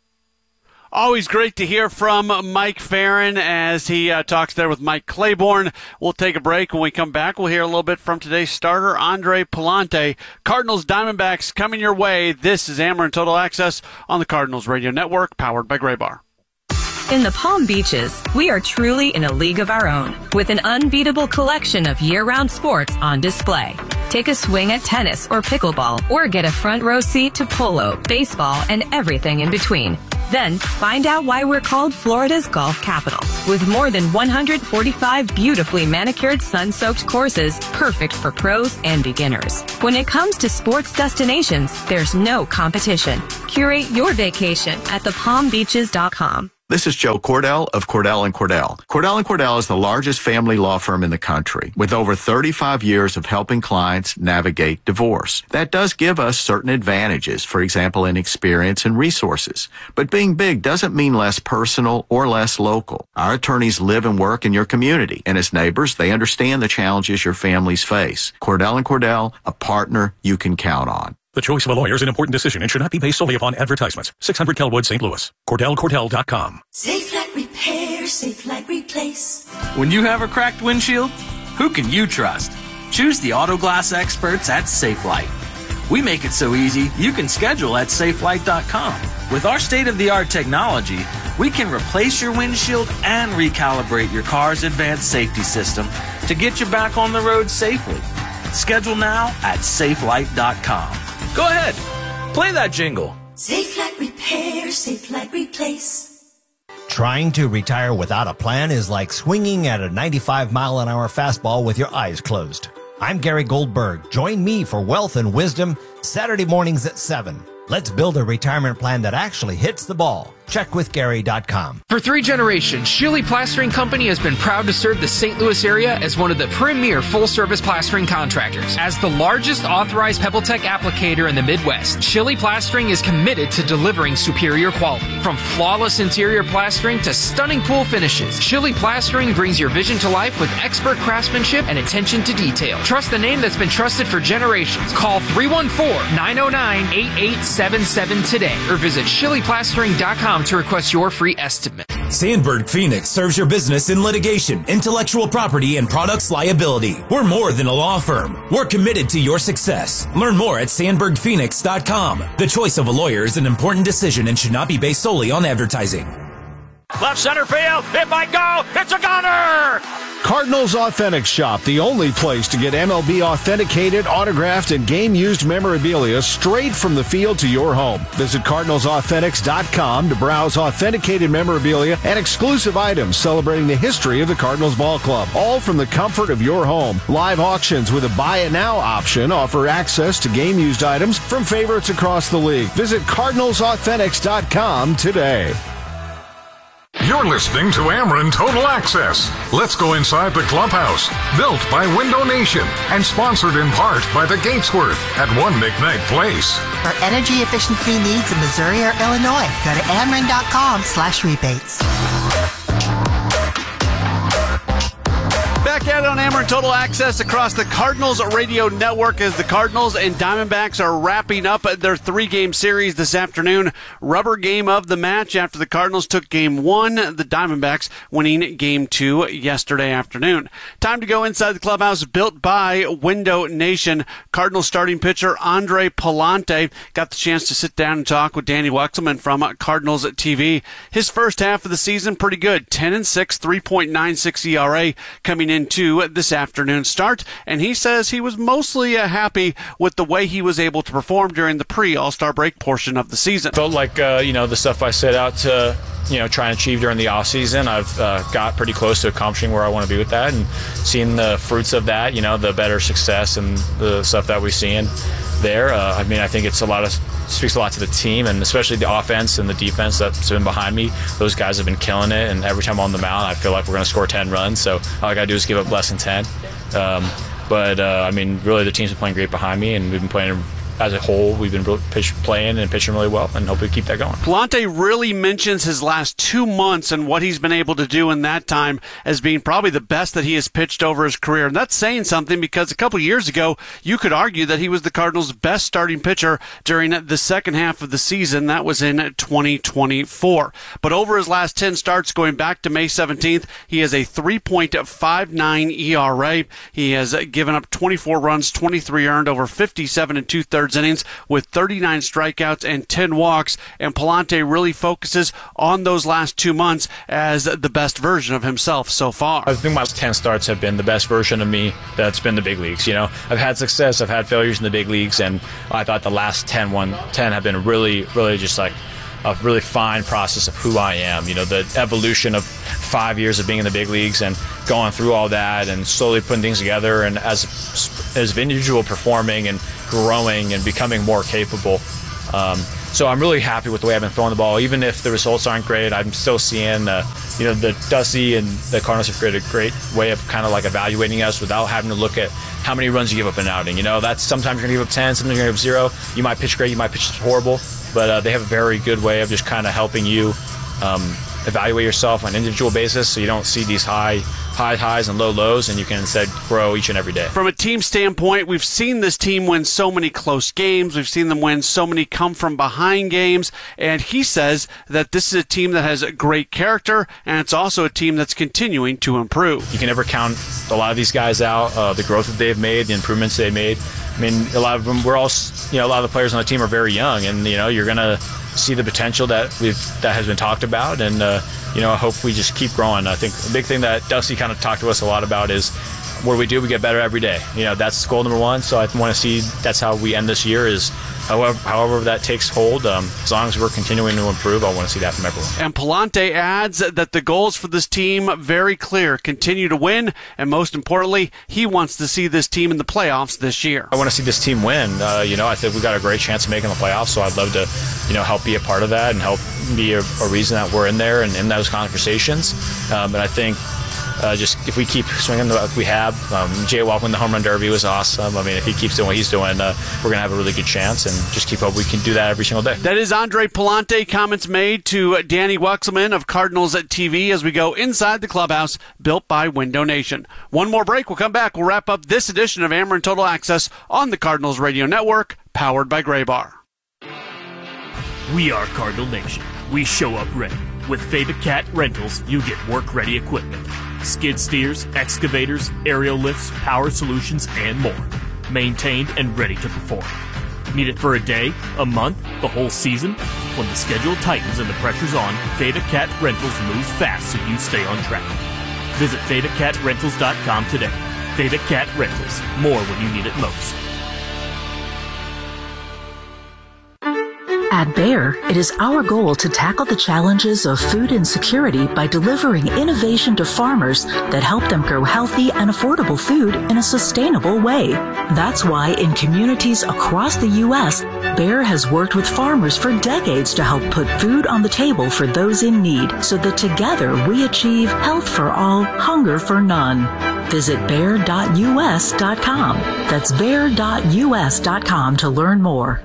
[SPEAKER 3] Always great to hear from Mike Ferrin as he uh, talks there with Mike Claiborne. We'll take a break. When we come back, we'll hear a little bit from today's starter, Andre Palante. Cardinals Diamondbacks coming your way. This is Ameren Total Access on the Cardinals Radio Network, powered by Gray Bar.
[SPEAKER 5] In the Palm Beaches, we are truly in a league of our own, with an unbeatable collection of year-round sports on display. Take a swing at tennis or pickleball, or get a front row seat to polo, baseball, and everything in between. Then, find out why we're called Florida's golf capital, with more than one hundred forty-five beautifully manicured sun-soaked courses, perfect for pros and beginners. When it comes to sports destinations, there's no competition. Curate your vacation at the palm beaches dot com.
[SPEAKER 9] This is Joe Cordell of Cordell and Cordell. Cordell and Cordell is the largest family law firm in the country, with over thirty-five years of helping clients navigate divorce. That does give us certain advantages, for example, in experience and resources. But being big doesn't mean less personal or less local. Our attorneys live and work in your community, and as neighbors, they understand the challenges your families face. Cordell and Cordell, a partner you can count on.
[SPEAKER 10] The choice of a lawyer is an important decision and should not be based solely upon advertisements. six hundred Kelwood, Saint Louis. Cordell Cordell dot com.
[SPEAKER 13] Safe Light Repair, Safe Light Replace.
[SPEAKER 15] When you have a cracked windshield, who can you trust? Choose the auto glass experts at Safe Light. We make it so easy, you can schedule at safe light dot com. With our state-of-the-art technology, we can replace your windshield and recalibrate your car's advanced safety system to get you back on the road safely. Schedule now at safe light dot com. Go ahead, play that jingle.
[SPEAKER 13] Safe Light Repair, Safe Light Replace.
[SPEAKER 16] Trying to retire without a plan is like swinging at a ninety-five mile an hour fastball with your eyes closed. I'm Gary Goldberg. Join me for Wealth and Wisdom Saturday mornings at seven. Let's build a retirement plan that actually hits the ball. check with gary dot com.
[SPEAKER 17] For three generations, Shilly Plastering Company has been proud to serve the Saint Louis area as one of the premier full-service plastering contractors. As the largest authorized PebbleTech applicator in the Midwest, Shilly Plastering is committed to delivering superior quality. From flawless interior plastering to stunning pool finishes, Shilly Plastering brings your vision to life with expert craftsmanship and attention to detail. Trust the name that's been trusted for generations. Call three one four, nine oh nine, eight eight seven seven today or visit shilly plastering dot com to request your free estimate.
[SPEAKER 18] Sandberg Phoenix serves your business in litigation, intellectual property, and products liability. We're more than a law firm. We're committed to your success. Learn more at sandberg phoenix dot com. The choice of a lawyer is an important decision and should not be based solely on advertising.
[SPEAKER 28] Left center field. It might go. It's a gunner.
[SPEAKER 29] Cardinals Authentic Shop, the only place to get M L B authenticated, autographed, and game-used memorabilia straight from the field to your home. Visit cardinals authentics dot com to browse authenticated memorabilia and exclusive items celebrating the history of the Cardinals Ball Club, all from the comfort of your home. Live auctions with a buy it now option offer access to game-used items from favorites across the league. Visit cardinals authentics dot com today.
[SPEAKER 11] You're listening to Ameren Total Access. Let's go inside the clubhouse. Built by Window Nation and sponsored in part by the Gatesworth at One McKnight Place.
[SPEAKER 12] For energy efficiency needs in Missouri or Illinois, go to ameren dot com slash rebates.
[SPEAKER 3] Back at it on Ameren Total Access across the Cardinals Radio Network as the Cardinals and Diamondbacks are wrapping up their three-game series this afternoon. Rubber game of the match after the Cardinals took game one, the Diamondbacks winning game two yesterday afternoon. Time to go inside the clubhouse built by Window Nation. Cardinals starting pitcher Andre Palante got the chance to sit down and talk with Danny Wexelman from Cardinals T V. His first half of the season pretty good, ten and six, three point nine six E R A coming in into this afternoon start, and he says he was mostly uh, happy with the way he was able to perform during the pre-All-Star break portion of the season.
[SPEAKER 30] Felt like uh, you know the stuff I set out to you know try and achieve during the off season. I've uh, got pretty close to accomplishing where I want to be with that, and seeing the fruits of that. You know the better success and the stuff that we're seeing there. Uh, I mean, I think it's a lot of speaks a lot to the team, and especially the offense and the defense that's been behind me. Those guys have been killing it, and every time I'm on the mound, I feel like we're going to score ten runs. So all I got to do is give up less than ten. Um, but uh, I mean, really, the team's been playing great behind me, and we've been playing as a whole, we've been pitch, playing and pitching really well, and hopefully keep that going.
[SPEAKER 3] Pallante really mentions his last two months and what he's been able to do in that time as being probably the best that he has pitched over his career. And that's saying something, because a couple years ago, you could argue that he was the Cardinals' best starting pitcher during the second half of the season. That was in twenty twenty-four. But over his last ten starts, going back to May seventeenth, he has a three point five nine E R A. He has given up twenty-four runs, twenty-three earned, over fifty-seven and two-thirds innings with thirty-nine strikeouts and ten walks. And Pallante really focuses on those last two months as the best version of himself so far.
[SPEAKER 30] I think my last ten starts have been the best version of me that's been the big leagues. You know, I've had success, I've had failures in the big leagues, and I thought the last ten, one, ten have been really, really just like a really fine process of who I am. You know, the evolution of five years of being in the big leagues and going through all that and slowly putting things together, and as as an individual performing and growing and becoming more capable. Um, so I'm really happy with the way I've been throwing the ball. Even if the results aren't great, I'm still seeing, uh, you know, the Dusty and the Cardinals have created a great way of kind of like evaluating us without having to look at how many runs you give up in an outing. You know, that's sometimes you're going to give up ten, sometimes you're going to give up zero. You might pitch great, you might pitch horrible, but uh, they have a very good way of just kind of helping you um, evaluate yourself on an individual basis, so you don't see these high high highs and low lows, and you can instead grow each and every day.
[SPEAKER 3] From a team standpoint, we've seen this team win so many close games. We've seen them win so many come from behind games, and he says that this is a team that has a great character, and it's also a team that's continuing to improve.
[SPEAKER 30] You can never count a lot of these guys out, uh, the growth that they've made, the improvements they've made. I mean, a lot of them, we're all, you know, a lot of the players on the team are very young, and, you know, you're going to see the potential that we've that has been talked about, and uh, you know, I hope we just keep growing. I think the big thing that Dusty kind of talked to us a lot about is what we do, we get better every day. You know, that's goal number one. So I want to see that's how we end this year. Is however however that takes hold. Um, as long as we're continuing to improve, I want to see that from everyone.
[SPEAKER 3] And Pallante adds that the goals for this team very clear: continue to win, and most importantly, he wants to see this team in the playoffs this year.
[SPEAKER 30] I want to see this team win. Uh, you know, I think we got a great chance of making the playoffs, so I'd love to, you know, help be a part of that and help be a, a reason that we're in there and in those conversations. Um, and I think uh, just if we keep swinging like we have, um, Jay Walk win the home run derby was awesome. I mean, if he keeps doing what he's doing, uh, we're going to have a really good chance, and just keep up. We can do that every single day.
[SPEAKER 3] That is Andre Pallante. Comments made to Danny Wexelman of Cardinals T V as we go inside the clubhouse built by Window Nation. One more break. We'll come back. We'll wrap up this edition of Ameren Total Access on the Cardinals Radio Network, powered by Gray Bar.
[SPEAKER 2] We are Cardinal Nation. We show up ready. With Fava Cat Rentals, you get work-ready equipment. Skid steers, excavators, aerial lifts, power solutions, and more. Maintained and ready to perform. Need it for a day, a month, the whole season? When the schedule tightens and the pressure's on, Fava Cat Rentals moves fast so you stay on track. Visit Fava Cat Rentals dot com today. Fava Cat Rentals. More when you need it most.
[SPEAKER 4] At Bayer, it is our goal to tackle the challenges of food insecurity by delivering innovation to farmers that help them grow healthy and affordable food in a sustainable way. That's why in communities across the U S, Bayer has worked with farmers for decades to help put food on the table for those in need, so that together we achieve health for all, hunger for none. Visit Bayer dot U S dot com. That's Bayer dot U S dot com to learn more.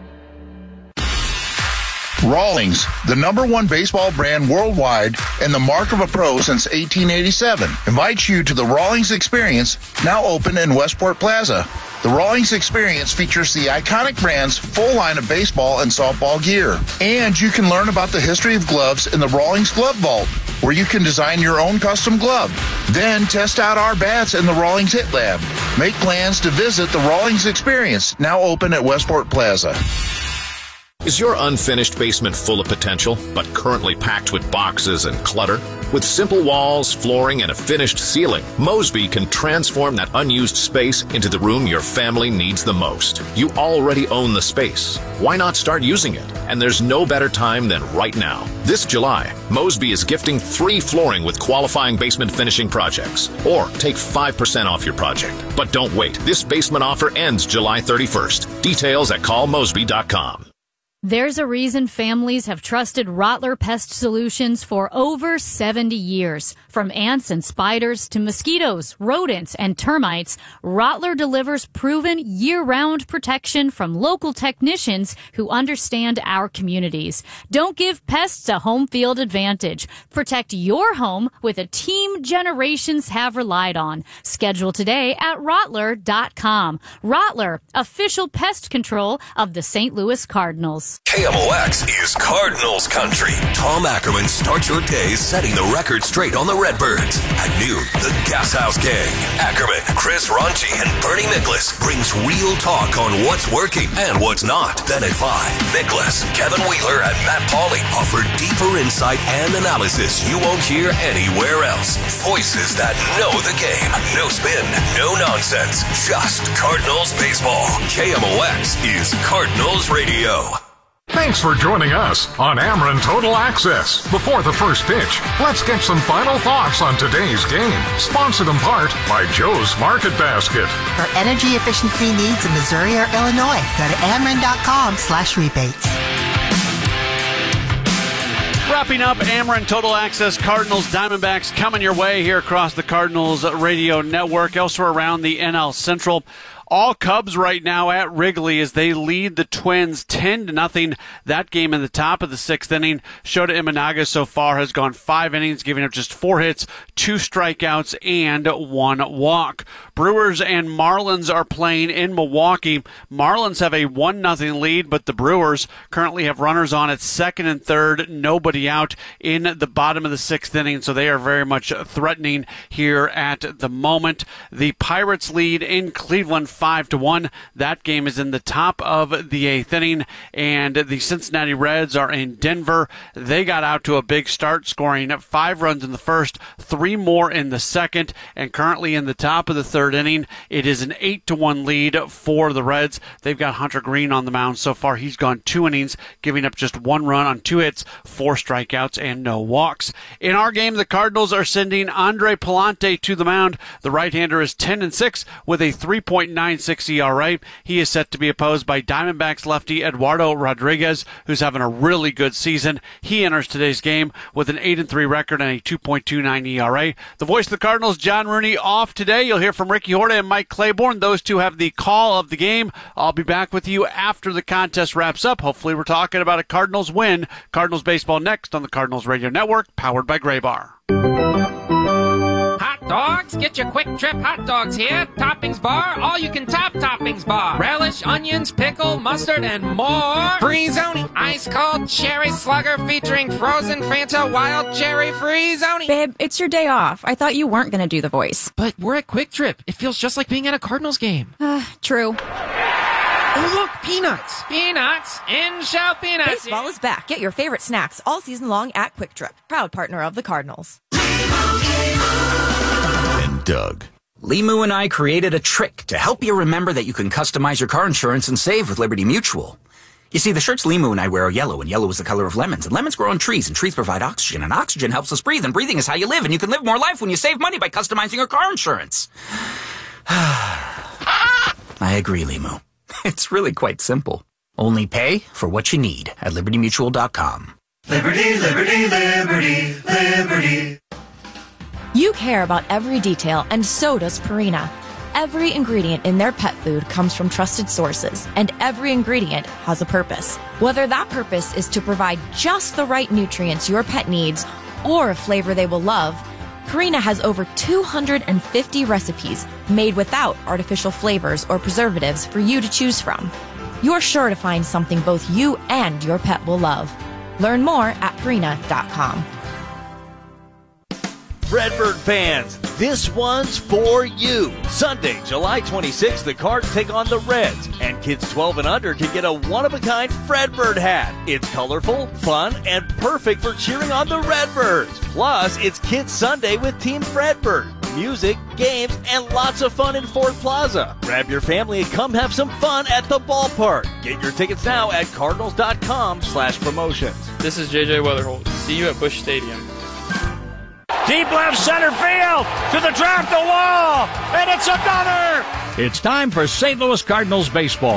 [SPEAKER 6] Rawlings, the number one baseball brand worldwide and the mark of a pro since eighteen eighty-seven, invites you to the Rawlings Experience, now open in Westport Plaza. The Rawlings Experience features the iconic brand's full line of baseball and softball gear. And you can learn about the history of gloves in the Rawlings Glove Vault, where you can design your own custom glove. Then test out our bats in the Rawlings Hit Lab. Make plans to visit the Rawlings Experience, now open at Westport Plaza.
[SPEAKER 14] Is your unfinished basement full of potential, but currently packed with boxes and clutter? With simple walls, flooring, and a finished ceiling, Mosby can transform that unused space into the room your family needs the most. You already own the space. Why not start using it? And there's no better time than right now. This July, Mosby is gifting free flooring with qualifying basement finishing projects. Or take five percent off your project. But don't wait. This basement offer ends July thirty-first. Details at call mosby dot com.
[SPEAKER 7] There's a reason families have trusted Rottler Pest Solutions for over seventy years. From ants and spiders to mosquitoes, rodents, and termites, Rottler delivers proven year-round protection from local technicians who understand our communities. Don't give pests a home field advantage. Protect your home with a team generations have relied on. Schedule today at Rottler dot com. Rottler, official pest control of the Saint Louis Cardinals.
[SPEAKER 19] K M O X is Cardinals country. Tom Ackerman starts your day setting the record straight on the Redbirds. At noon, the Gas House Gang, Ackerman, Chris Ronchi, and Bernie Nicholas brings real talk on what's working and what's not. Then at five, Nicholas, Kevin Wheeler, and Matt Pauley offer deeper insight and analysis you won't hear anywhere else. Voices that know the game. No spin, no nonsense, just Cardinals baseball. K M O X is Cardinals Radio.
[SPEAKER 11] Thanks for joining us on Ameren Total Access. Before the first pitch, let's get some final thoughts on today's game. Sponsored in part by Joe's Market Basket.
[SPEAKER 12] For energy efficiency needs in Missouri or Illinois, go to Ameren.com slash rebates.
[SPEAKER 3] Wrapping up Ameren Total Access Cardinals Diamondbacks coming your way here across the Cardinals radio network. Elsewhere around the N L Central, all Cubs right now at Wrigley as they lead the Twins ten to nothing. That game in the top of the sixth inning. Shota Imanaga so far has gone five innings, giving up just four hits, two strikeouts, and one walk. Brewers and Marlins are playing in Milwaukee. Marlins have a one nothing lead, but the Brewers currently have runners on at second and third, nobody out in the bottom of the sixth inning, so they are very much threatening here at the moment. The Pirates lead in Cleveland five to one. That game is in the top of the eighth inning, and the Cincinnati Reds are in Denver. They got out to a big start, scoring five runs in the first, three more in the second, and currently in the top of the third inning, it is an eight to one lead for the Reds. They've got Hunter Green on the mound so far. He's gone two innings, giving up just one run on two hits, four strikeouts, and no walks. In our game, the Cardinals are sending Andre Pallante to the mound. The right-hander is ten and six with a three point nine six E R A. He is set to be opposed by Diamondbacks lefty Eduardo Rodriguez, who's having a really good season. He enters today's game with an eight and three record and a two point two nine E R A. The voice of the Cardinals, John Rooney, off today. You'll hear from Ricky Horta and Mike Claiborne. Those two have the call of the game. I'll be back with you after the contest wraps up. Hopefully we're talking about a Cardinals win. Cardinals baseball next on the Cardinals Radio Network, powered by Gray Bar.
[SPEAKER 17] Hot dogs? Get your Quick Trip hot dogs here. Toppings bar, all you can top toppings bar. Relish, onions, pickle, mustard, and more. Free-zoni. Ice cold cherry slugger featuring frozen Fanta wild cherry free-zoni.
[SPEAKER 20] Babe, it's your day off. I thought you weren't going to do the voice.
[SPEAKER 17] But we're at Quick Trip. It feels just like being at a Cardinals game.
[SPEAKER 20] Uh, true.
[SPEAKER 17] Oh, look, peanuts. Peanuts. In shell peanuts.
[SPEAKER 21] Baseball is back. Get your favorite snacks all season long at Quick Trip. Proud partner of the Cardinals.
[SPEAKER 9] And Doug.
[SPEAKER 22] Limu and I created a trick to help you remember that you can customize your car insurance and save with Liberty Mutual. You see, the shirts Limu and I wear are yellow, and yellow is the color of lemons, and lemons grow on trees, and trees provide oxygen, and oxygen helps us breathe, and breathing is how you live, and you can live more life when you save money by customizing your car insurance. I agree, Limu. It's really quite simple. Only pay for what you need at liberty mutual dot com.
[SPEAKER 13] Liberty, liberty, liberty, liberty.
[SPEAKER 21] You care about every detail, and so does Purina. Every ingredient in their pet food comes from trusted sources, and every ingredient has a purpose. Whether that purpose is to provide just the right nutrients your pet needs or a flavor they will love, Purina has over two hundred fifty recipes made without artificial flavors or preservatives for you to choose from. You're sure to find something both you and your pet will love. Learn more at Purina dot com.
[SPEAKER 23] Redbird fans, this one's for you. Sunday, July twenty-sixth, the Cards take on the Reds, and kids twelve and under can get a one-of-a-kind Fredbird hat. It's colorful, fun, and perfect for cheering on the Redbirds. Plus, it's Kids Sunday with Team Fredbird. Music, games, and lots of fun in Ford Plaza. Grab your family and come have some fun at the ballpark. Get your tickets now at cardinals dot com slash promotions.
[SPEAKER 24] This is J J Weatherholt. See you at Busch Stadium.
[SPEAKER 28] Deep left center field to the track, the wall, and it's another.
[SPEAKER 25] It's time for Saint Louis Cardinals baseball.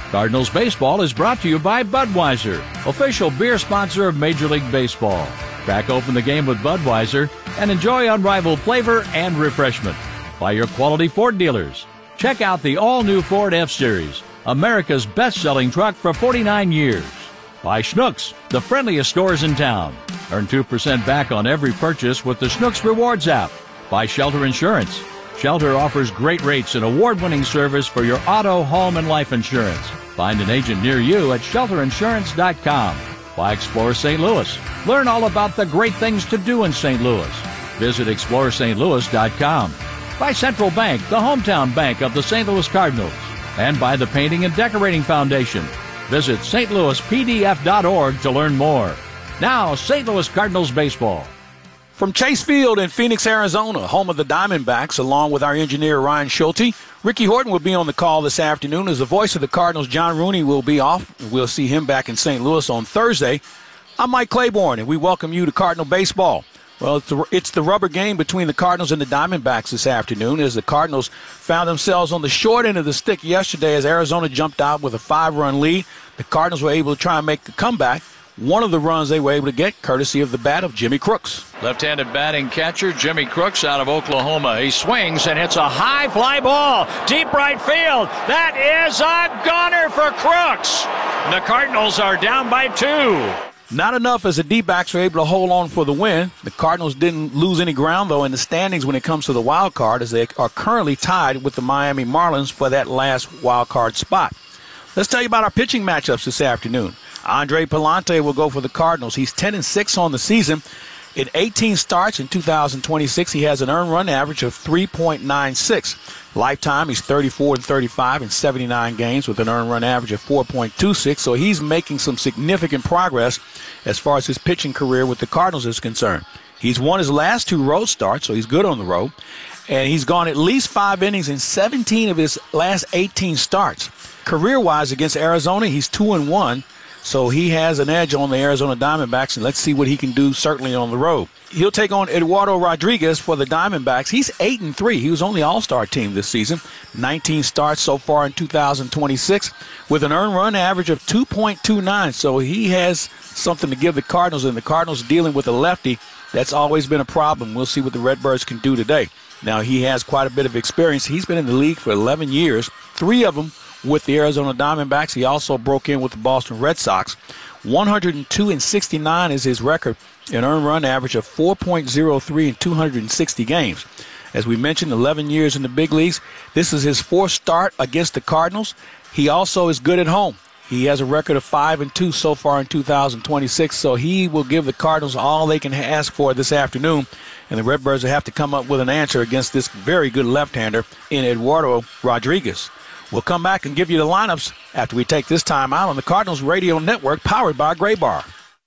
[SPEAKER 1] Cardinals Baseball is brought to you by Budweiser, official beer sponsor of Major League Baseball. Crack open the game with Budweiser and enjoy unrivaled flavor and refreshment. By your quality Ford dealers. Check out the all-new Ford F-Series, America's best-selling truck for forty-nine years. By Schnucks, the friendliest stores in town. Earn two percent back on every purchase with the Schnucks Rewards app. By Shelter Insurance. Shelter offers great rates and award-winning service for your auto, home, and life insurance. Find an agent near you at shelter insurance dot com. By Explore Saint Louis. Learn all about the great things to do in Saint Louis. Visit explore st louis dot com. By Central Bank, the hometown bank of the Saint Louis Cardinals. And by the Painting and Decorating Foundation. Visit s t louis p d f dot org to learn more. Now, Saint Louis Cardinals baseball.
[SPEAKER 5] From Chase Field in Phoenix, Arizona, home of the Diamondbacks, along with our engineer Ryan Schulte, Ricky Horton will be on the call this afternoon as the voice of the Cardinals, John Rooney, will be off. We'll see him back in Saint Louis on Thursday. I'm Mike Claiborne, and we welcome you to Cardinal Baseball. Well, it's the, it's the rubber game between the Cardinals and the Diamondbacks this afternoon as the Cardinals found themselves on the short end of the stick yesterday as Arizona jumped out with a five-run lead. The Cardinals were able to try and make the comeback. One of the runs they were able to get courtesy of the bat of Jimmy Crooks.
[SPEAKER 8] Left-handed batting catcher Jimmy Crooks out of Oklahoma. He swings and hits a high fly ball. Deep right field. That is a goner for Crooks. The Cardinals are down by two.
[SPEAKER 5] Not enough as the D-backs were able to hold on for the win. The Cardinals didn't lose any ground, though, in the standings when it comes to the wild card, as they are currently tied with the Miami Marlins for that last wild card spot. Let's tell you about our pitching matchups this afternoon. Andre Pallante will go for the Cardinals. He's ten and six on the season. In eighteen starts in two thousand twenty-six, he has an earned run average of three point nine six. Lifetime, he's thirty-four and thirty-five in seventy-nine games with an earned run average of four point two six. So he's making some significant progress as far as his pitching career with the Cardinals is concerned. He's won his last two road starts, so he's good on the road. And he's gone at least five innings in seventeen of his last eighteen starts. Career-wise against Arizona, he's two and one. So he has an edge on the Arizona Diamondbacks, and let's see what he can do certainly on the road. He'll take on Eduardo Rodriguez for the Diamondbacks. He's eight and three. He was on the All-Star team this season. nineteen starts so far in two thousand twenty-six with an earned run average of two point two nine. So he has something to give the Cardinals, and the Cardinals dealing with a lefty. That's always been a problem. We'll see what the Redbirds can do today. Now, he has quite a bit of experience. He's been in the league for eleven years, three of them with the Arizona Diamondbacks. He also broke in with the Boston Red Sox. one hundred two and sixty-nine is his record, an earned run average of four point oh three in two hundred sixty games. As we mentioned, eleven years in the big leagues. This is his fourth start against the Cardinals. He also is good at home. He has a record of five and two so far in two thousand twenty-six, so he will give the Cardinals all they can ask for this afternoon, and the Redbirds will have to come up with an answer against this very good left-hander in Eduardo Rodriguez. We'll come back and give you the lineups after we take this time out on the Cardinals Radio Network, powered by Gray Bar.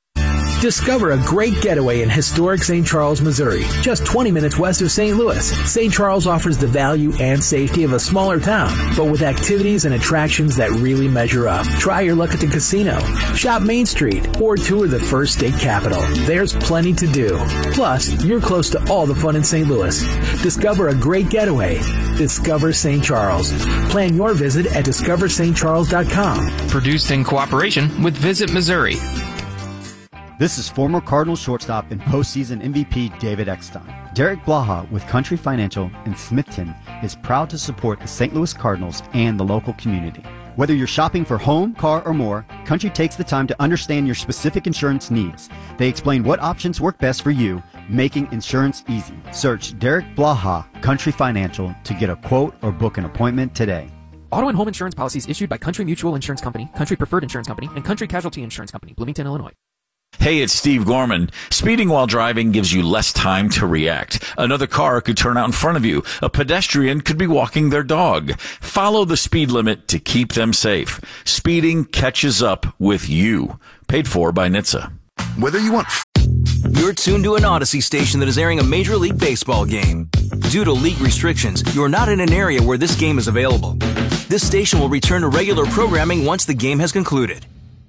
[SPEAKER 10] Discover a great getaway in historic Saint Charles, Missouri, just twenty minutes west of Saint Louis. Saint Charles offers the value and safety of a smaller town, but with activities and attractions that really measure up. Try your luck at the casino, shop Main Street, or tour the First State Capitol. There's plenty to do. Plus, you're close to all the fun in Saint Louis. Discover a great getaway. Discover Saint Charles. Plan your visit at discover st charles dot com.
[SPEAKER 17] Produced in cooperation with Visit Missouri.
[SPEAKER 15] This is former Cardinals shortstop and postseason M V P David Eckstein. Derek Blaha with Country Financial in Smithton is proud to support the Saint Louis Cardinals and the local community. Whether you're shopping for home, car, or more, Country takes the time to understand your specific insurance needs. They explain what options work best for you, making insurance easy. Search Derek Blaha, Country Financial, to get a quote or book an appointment today.
[SPEAKER 16] Auto and home insurance policies issued by Country Mutual Insurance Company, Country Preferred Insurance Company, and Country Casualty Insurance Company, Bloomington, Illinois.
[SPEAKER 18] Hey, it's Steve Gorman. Speeding while driving gives you less time to react. Another car could turn out in front of you. A pedestrian could be walking their dog. Follow the speed limit to keep them safe. Speeding catches up with you. Paid for by N H T S A.
[SPEAKER 25] Whether you want... You're tuned to an Odyssey station that is airing a Major League Baseball game. Due to league restrictions, you're not in an area where this game is available. This station will return to regular programming once the game has concluded.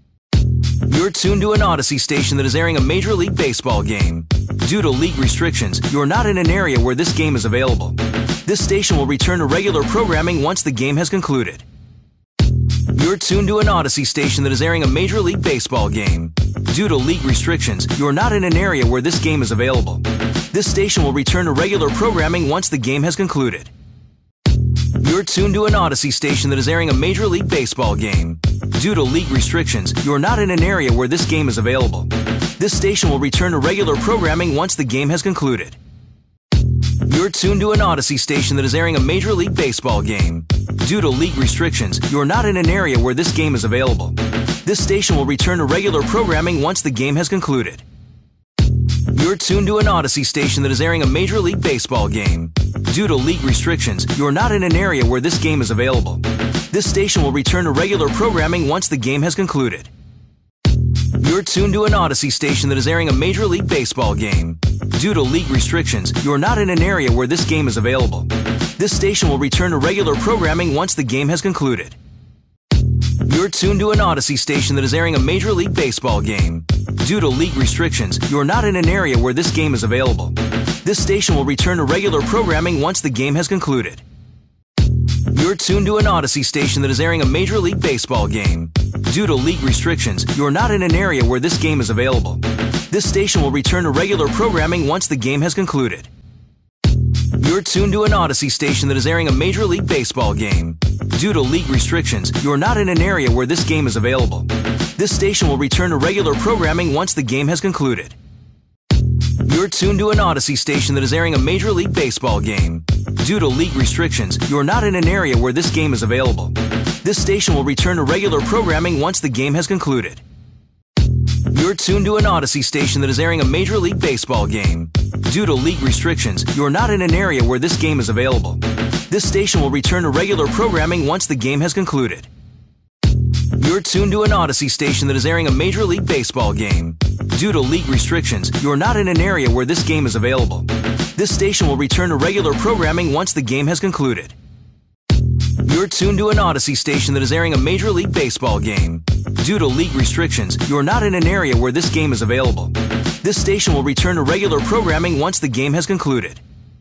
[SPEAKER 25] You're tuned to an Odyssey station that is airing a Major League Baseball game. Due to league restrictions, you're not in an area where this game is available. This station will return to regular programming once the game has concluded. You're tuned to an Odyssey station that is airing a Major League Baseball game. Due to league restrictions, you are not in an area where this game is available. This station will return to regular programming once the game has concluded. You're tuned to an Odyssey station that is airing a Major League Baseball game. Due to league restrictions, you are not in an area where this game is available. This station will return to regular programming once the game has concluded. You're tuned to an Odyssey station that is airing a Major League Baseball game. Due to league restrictions, you are not in an area where this game is available. This station will return to regular programming once the game has concluded. You're tuned to an Odyssey station that is airing a Major League Baseball game. Due to league restrictions, you are not in an area where this game is available. This station will return to regular programming once the game has concluded. You're tuned to an Odyssey station that is airing a Major League Baseball game. Due to league restrictions, you are not in an area where this game is available. This station will return to regular programming once the game has concluded. You're tuned to an Odyssey station that is airing a Major League Baseball game. Due to league restrictions, you are not in an area where this game is available. This station will return to regular programming once the game has concluded. You're tuned to an Odyssey station that is airing a Major League Baseball game. Due to league restrictions, you are not in an area where this game is available. This station will return to regular programming once the game has concluded. You're tuned to an Odyssey station that is airing a Major League Baseball game. Due to league restrictions, you are not in an area where this game is available. This station will return to regular programming once the game has concluded. You're tuned to an Odyssey station that is airing a Major League Baseball game. Due to league restrictions, you are not in an area where this game is available. This station will return to regular programming once the game has concluded. You're tuned to an Odyssey station that is airing a Major League Baseball game. Due to league restrictions, you are not in an area where this game is available. This station will return to regular programming once the game has concluded. You're tuned to an Odyssey station that is airing a Major League Baseball game. Due to league restrictions, you are not in an area where this game is available. This station will return to regular programming once the game has concluded. You're tuned to an Odyssey station that is airing a Major League Baseball game. Due to league restrictions, you are not in an area where this game is available. This station will return to regular programming once the game has concluded.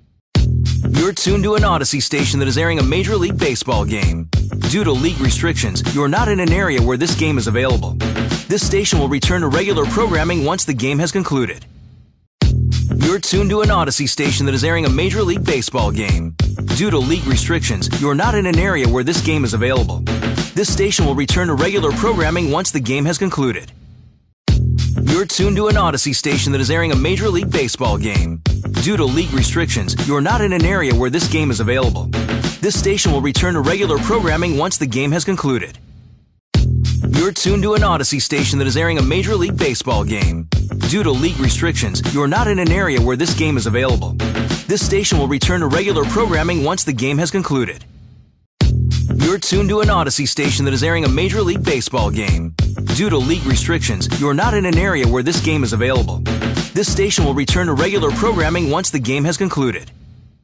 [SPEAKER 25] You're tuned to an Odyssey station that is airing a Major League Baseball game. Due to league restrictions, you are not in an area where this game is available. This station will return to regular programming once the game has concluded. You're tuned to an Odyssey station that is airing a Major League Baseball game. Due to league restrictions, you are not in an area where this game is available. This station will return to regular programming once the game has concluded. You're tuned to an Odyssey station that is airing a Major League Baseball game. Due to league restrictions, you are not in an area where this game is available. This station will return to regular programming once the game has concluded. You're tuned to an Odyssey station that is airing a Major League Baseball game. Due to league restrictions, you are not in an area where this game is available. This station will return to regular programming once the game has concluded. You're tuned to an Odyssey station that is airing a Major League Baseball game. Due to league restrictions, you are not in an area where this game is available. This station will return to regular programming once the game has concluded.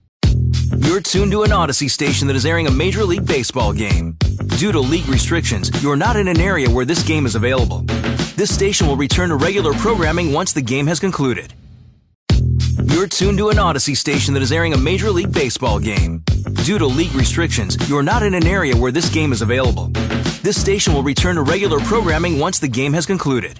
[SPEAKER 25] You're tuned to an Odyssey station that is airing a Major League Baseball game. Due to league restrictions, you are not in an area where this game is available. This station will return to regular programming once the game has concluded. You're tuned to an Odyssey station that is airing a Major League Baseball game. Due to league restrictions, you are not in an area where this game is available. This station will return to regular programming once the game has concluded.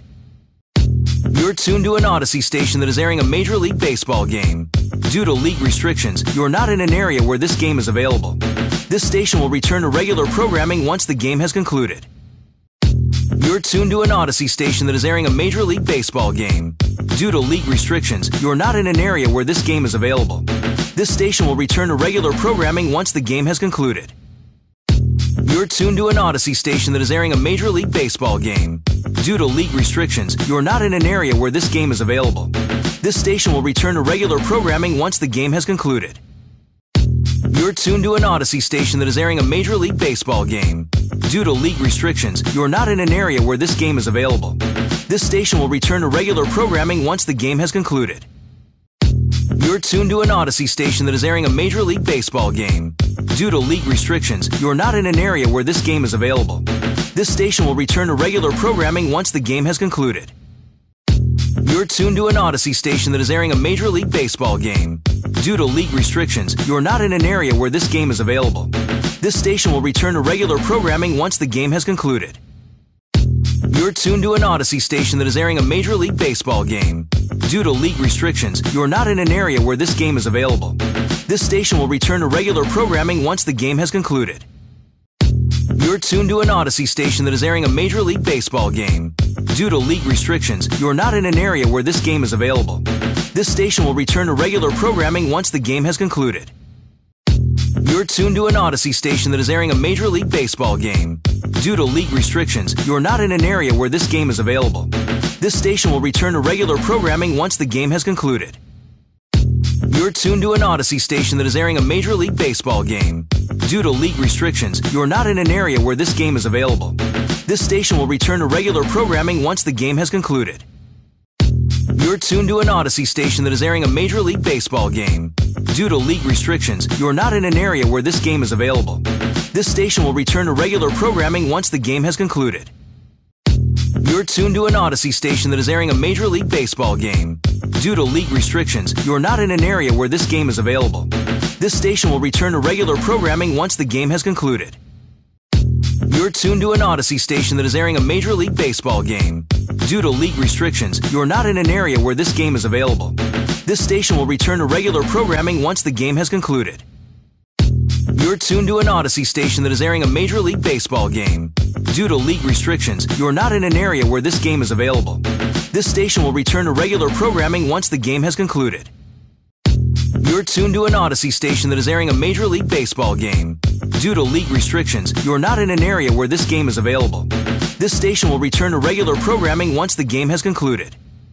[SPEAKER 25] You're tuned to an Odyssey station that is airing a Major League Baseball game. Due to league restrictions, you are not in an area where this game is available. This station will return to regular programming once the game has concluded. You're tuned to an Odyssey station that is airing a Major League Baseball game. Due to league restrictions, you are not in an area where this game is available. This station will return to regular programming once the game has concluded. You're tuned to an Odyssey station that is airing a Major League Baseball game. Due to league restrictions, you are not in an area where this game is available. This station will return to regular programming once the game has concluded. You're tuned to an Odyssey station that is airing a Major League Baseball game. Due to league restrictions, you are not in an area where this game is available. This station will return to regular programming once the game has concluded. You're tuned to an Odyssey station that is airing a Major League Baseball game. Due to league restrictions, you are not in an area where this game is available. This station will return to regular programming once the game has concluded. You're tuned to an Odyssey station that is airing a Major League Baseball game. Due to league restrictions, you are not in an area where this game is available. This station will return to regular programming once the game has concluded. You're tuned to an Odyssey station that is airing a Major League Baseball game. Due to league restrictions, you are not in an area where this game is available. This station will return to regular programming once the game has concluded. You're tuned to an Odyssey station that is airing a Major League Baseball game. Due to league restrictions, you are not in an area where this game is available. This station will return to regular programming once the game has concluded. You're tuned to an Odyssey station that is airing a Major League Baseball game. Due to league restrictions, you are not in an area where this game is available. This station will return to regular programming once the game has concluded. You're tuned to an Odyssey station that is airing a Major League Baseball game. Due to league restrictions, you are not in an area where this game is available. This station will return to regular programming once the game has concluded. You're tuned to an Odyssey station that is airing a Major League Baseball game. Due to league restrictions, you are not in an area where this game is available. This station will return to regular programming once the game has concluded. You're tuned to an Odyssey station that is airing a Major League Baseball game. Due to league restrictions, you are not in an area where this game is available. This station will return to regular programming once the game has concluded. You're tuned to an Odyssey station that is airing a Major League Baseball game. Due to league restrictions, you are not in an area where this game is available. This station will return to regular programming once the game has concluded. You're tuned to an Odyssey station that is airing a Major League Baseball game. Due to league restrictions, you are not in an area where this game is available. This station will return to regular programming once the game has concluded. You're tuned to an Odyssey station that is airing a Major League Baseball game. Due to league restrictions, you are not in an area where this game is available. This station will return to regular programming once the game has concluded.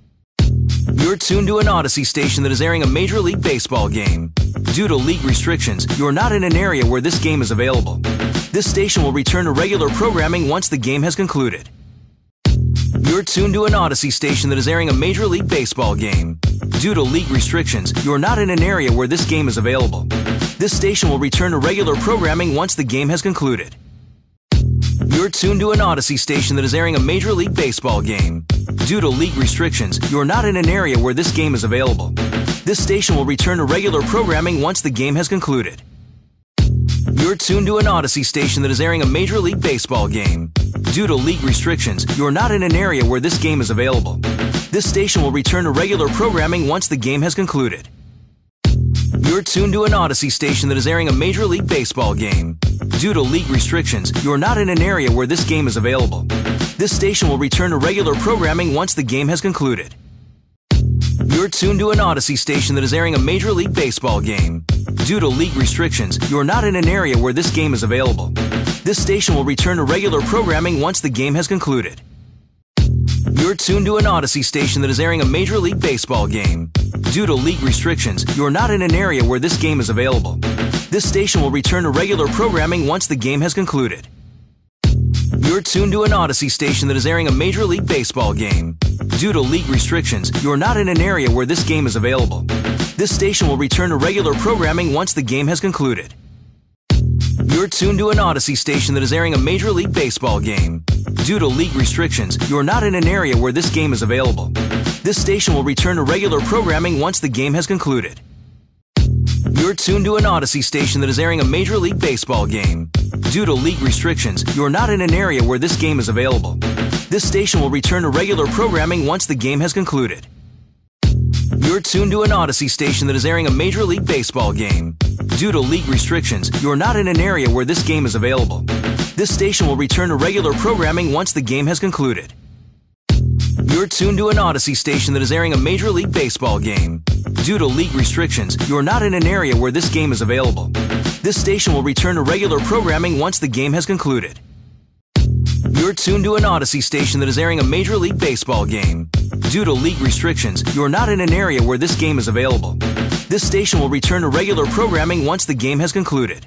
[SPEAKER 25] You're tuned to an Odyssey station that is airing a Major League Baseball game. Due to league restrictions, you are not in an area where this game is available. This station will return to regular programming once the game has concluded. You're tuned to an Odyssey station that is airing a Major League Baseball game. Due to league restrictions, you are not in an area where this game is available. This station will return to regular programming once the game has concluded. You're tuned to an Odyssey station that is airing a Major League Baseball game. Due to league restrictions, you are not in an area where this game is available. This station will return to regular programming once the game has concluded. You're tuned to an Odyssey station that is airing a Major League Baseball game. Due to league restrictions, you are not in an area where this game is available. This station will return to regular programming once the game has concluded. You're tuned to an Odyssey station that is airing a Major League Baseball game. Due to league restrictions, you are not in an area where this game is available. This station will return to regular programming once the game has concluded. You're tuned to an Odyssey station that is airing a Major League Baseball game. Due to league restrictions, you are not in an area where this game is available. This station will return to regular programming once the game has concluded. You're tuned to an Odyssey station that is airing a Major League Baseball game. Due to league restrictions, you are not in an area where this game is available. This station will return to regular programming once the game has concluded. You're tuned to an Odyssey station that is airing a Major League Baseball game. Due to league restrictions, you are not in an area where this game is available. This station will return to regular programming once the game has concluded. You're tuned to an Odyssey station that is airing a Major League Baseball game. Due to league restrictions, you are not in an area where this game is available. This station will return to regular programming once the game has concluded. You're tuned to an Odyssey station that is airing a Major League Baseball game. Due to league restrictions, you are not in an area where this game is available. This station will return to regular programming once the game has concluded. You're tuned to an Odyssey station that is airing a Major League Baseball game. Due to league restrictions, you are not in an area where this game is available. This station will return to regular programming once the game has concluded. You're tuned to an Odyssey station that is airing a Major League Baseball game. Due to league restrictions, you are not in an area where this game is available. This station will return to regular programming once the game has concluded. You're tuned to an Odyssey station that is airing a Major League Baseball game. Due to league restrictions, you are not in an area where this game is available. This station will return to regular programming once the game has concluded.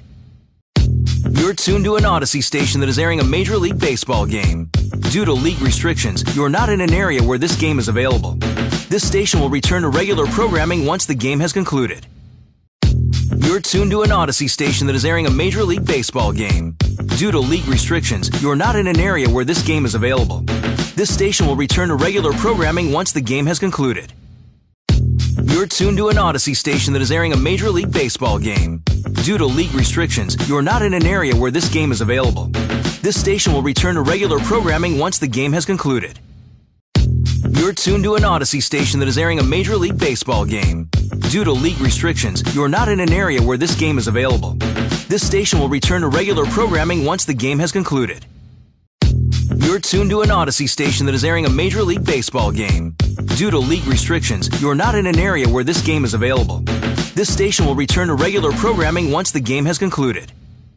[SPEAKER 25] You're tuned to an Odyssey station that is airing a Major League Baseball game. Due to league restrictions, you are not in an area where this game is available. This station will return to regular programming once the game has concluded. You're tuned to an Odyssey station that is airing a Major League Baseball game. Due to league restrictions, you are not in an area where this game is available. This station will return to regular programming once the game has concluded. You're tuned to an Odyssey station that is airing a Major League Baseball game. Due to league restrictions, you're not in an area where this game is available. This station will return to regular programming once the game has concluded. You're tuned to an Odyssey station that is airing a Major League Baseball game. Due to league restrictions, you're not in an area where this game is available. This station will return to regular programming once the game has concluded. You're tuned to an Odyssey station that is airing a Major League Baseball game. Due to league restrictions, you're not in an area where this game is available. This station will return to regular programming once the game has concluded.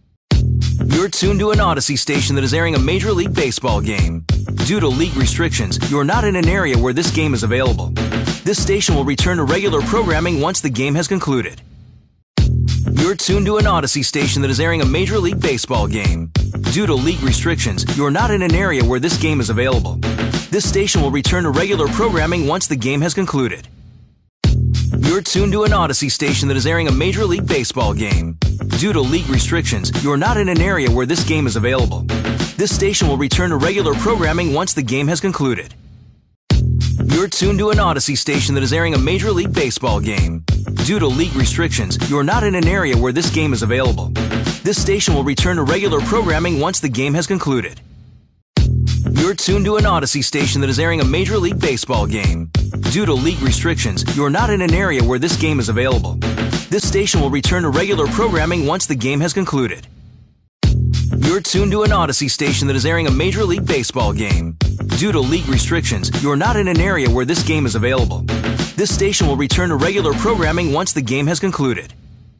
[SPEAKER 25] You're tuned to an Odyssey station that is airing a Major League Baseball game. Due to league restrictions, you're not in an area where this game is available. This station will return to regular programming once the game has concluded. You're tuned to an Odyssey station that is airing a Major League Baseball game. Due to league restrictions, you're not in an area where this game is available. This station will return to regular programming once the game has concluded. You're tuned to an Odyssey station that is airing a Major League Baseball game. Due to league restrictions, you're not in an area where this game is available. This station will return to regular programming once the game has concluded. You're tuned to an Odyssey station that is airing a Major League Baseball game. Due to league restrictions, you're not in an area where this game is available. This station will return to regular programming once the game has concluded. You're tuned to an Odyssey station that is airing a Major League Baseball game. Due to league restrictions, you're not in an area where this game is available. This station will return to regular programming once the game has concluded. You're tuned to an Odyssey station that is airing a Major League Baseball game. Due to league restrictions, you're not in an area where this game is available. This station will return to regular programming once the game has concluded.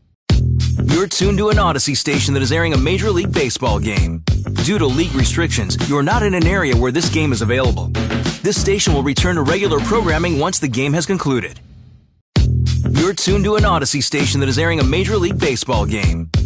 [SPEAKER 25] You're tuned to an Odyssey station that is airing a Major League Baseball game. Due to league restrictions, you're not in an area where this game is available. This station will return to regular programming once the game has concluded. You're tuned to an Odyssey station that is airing a Major League Baseball game.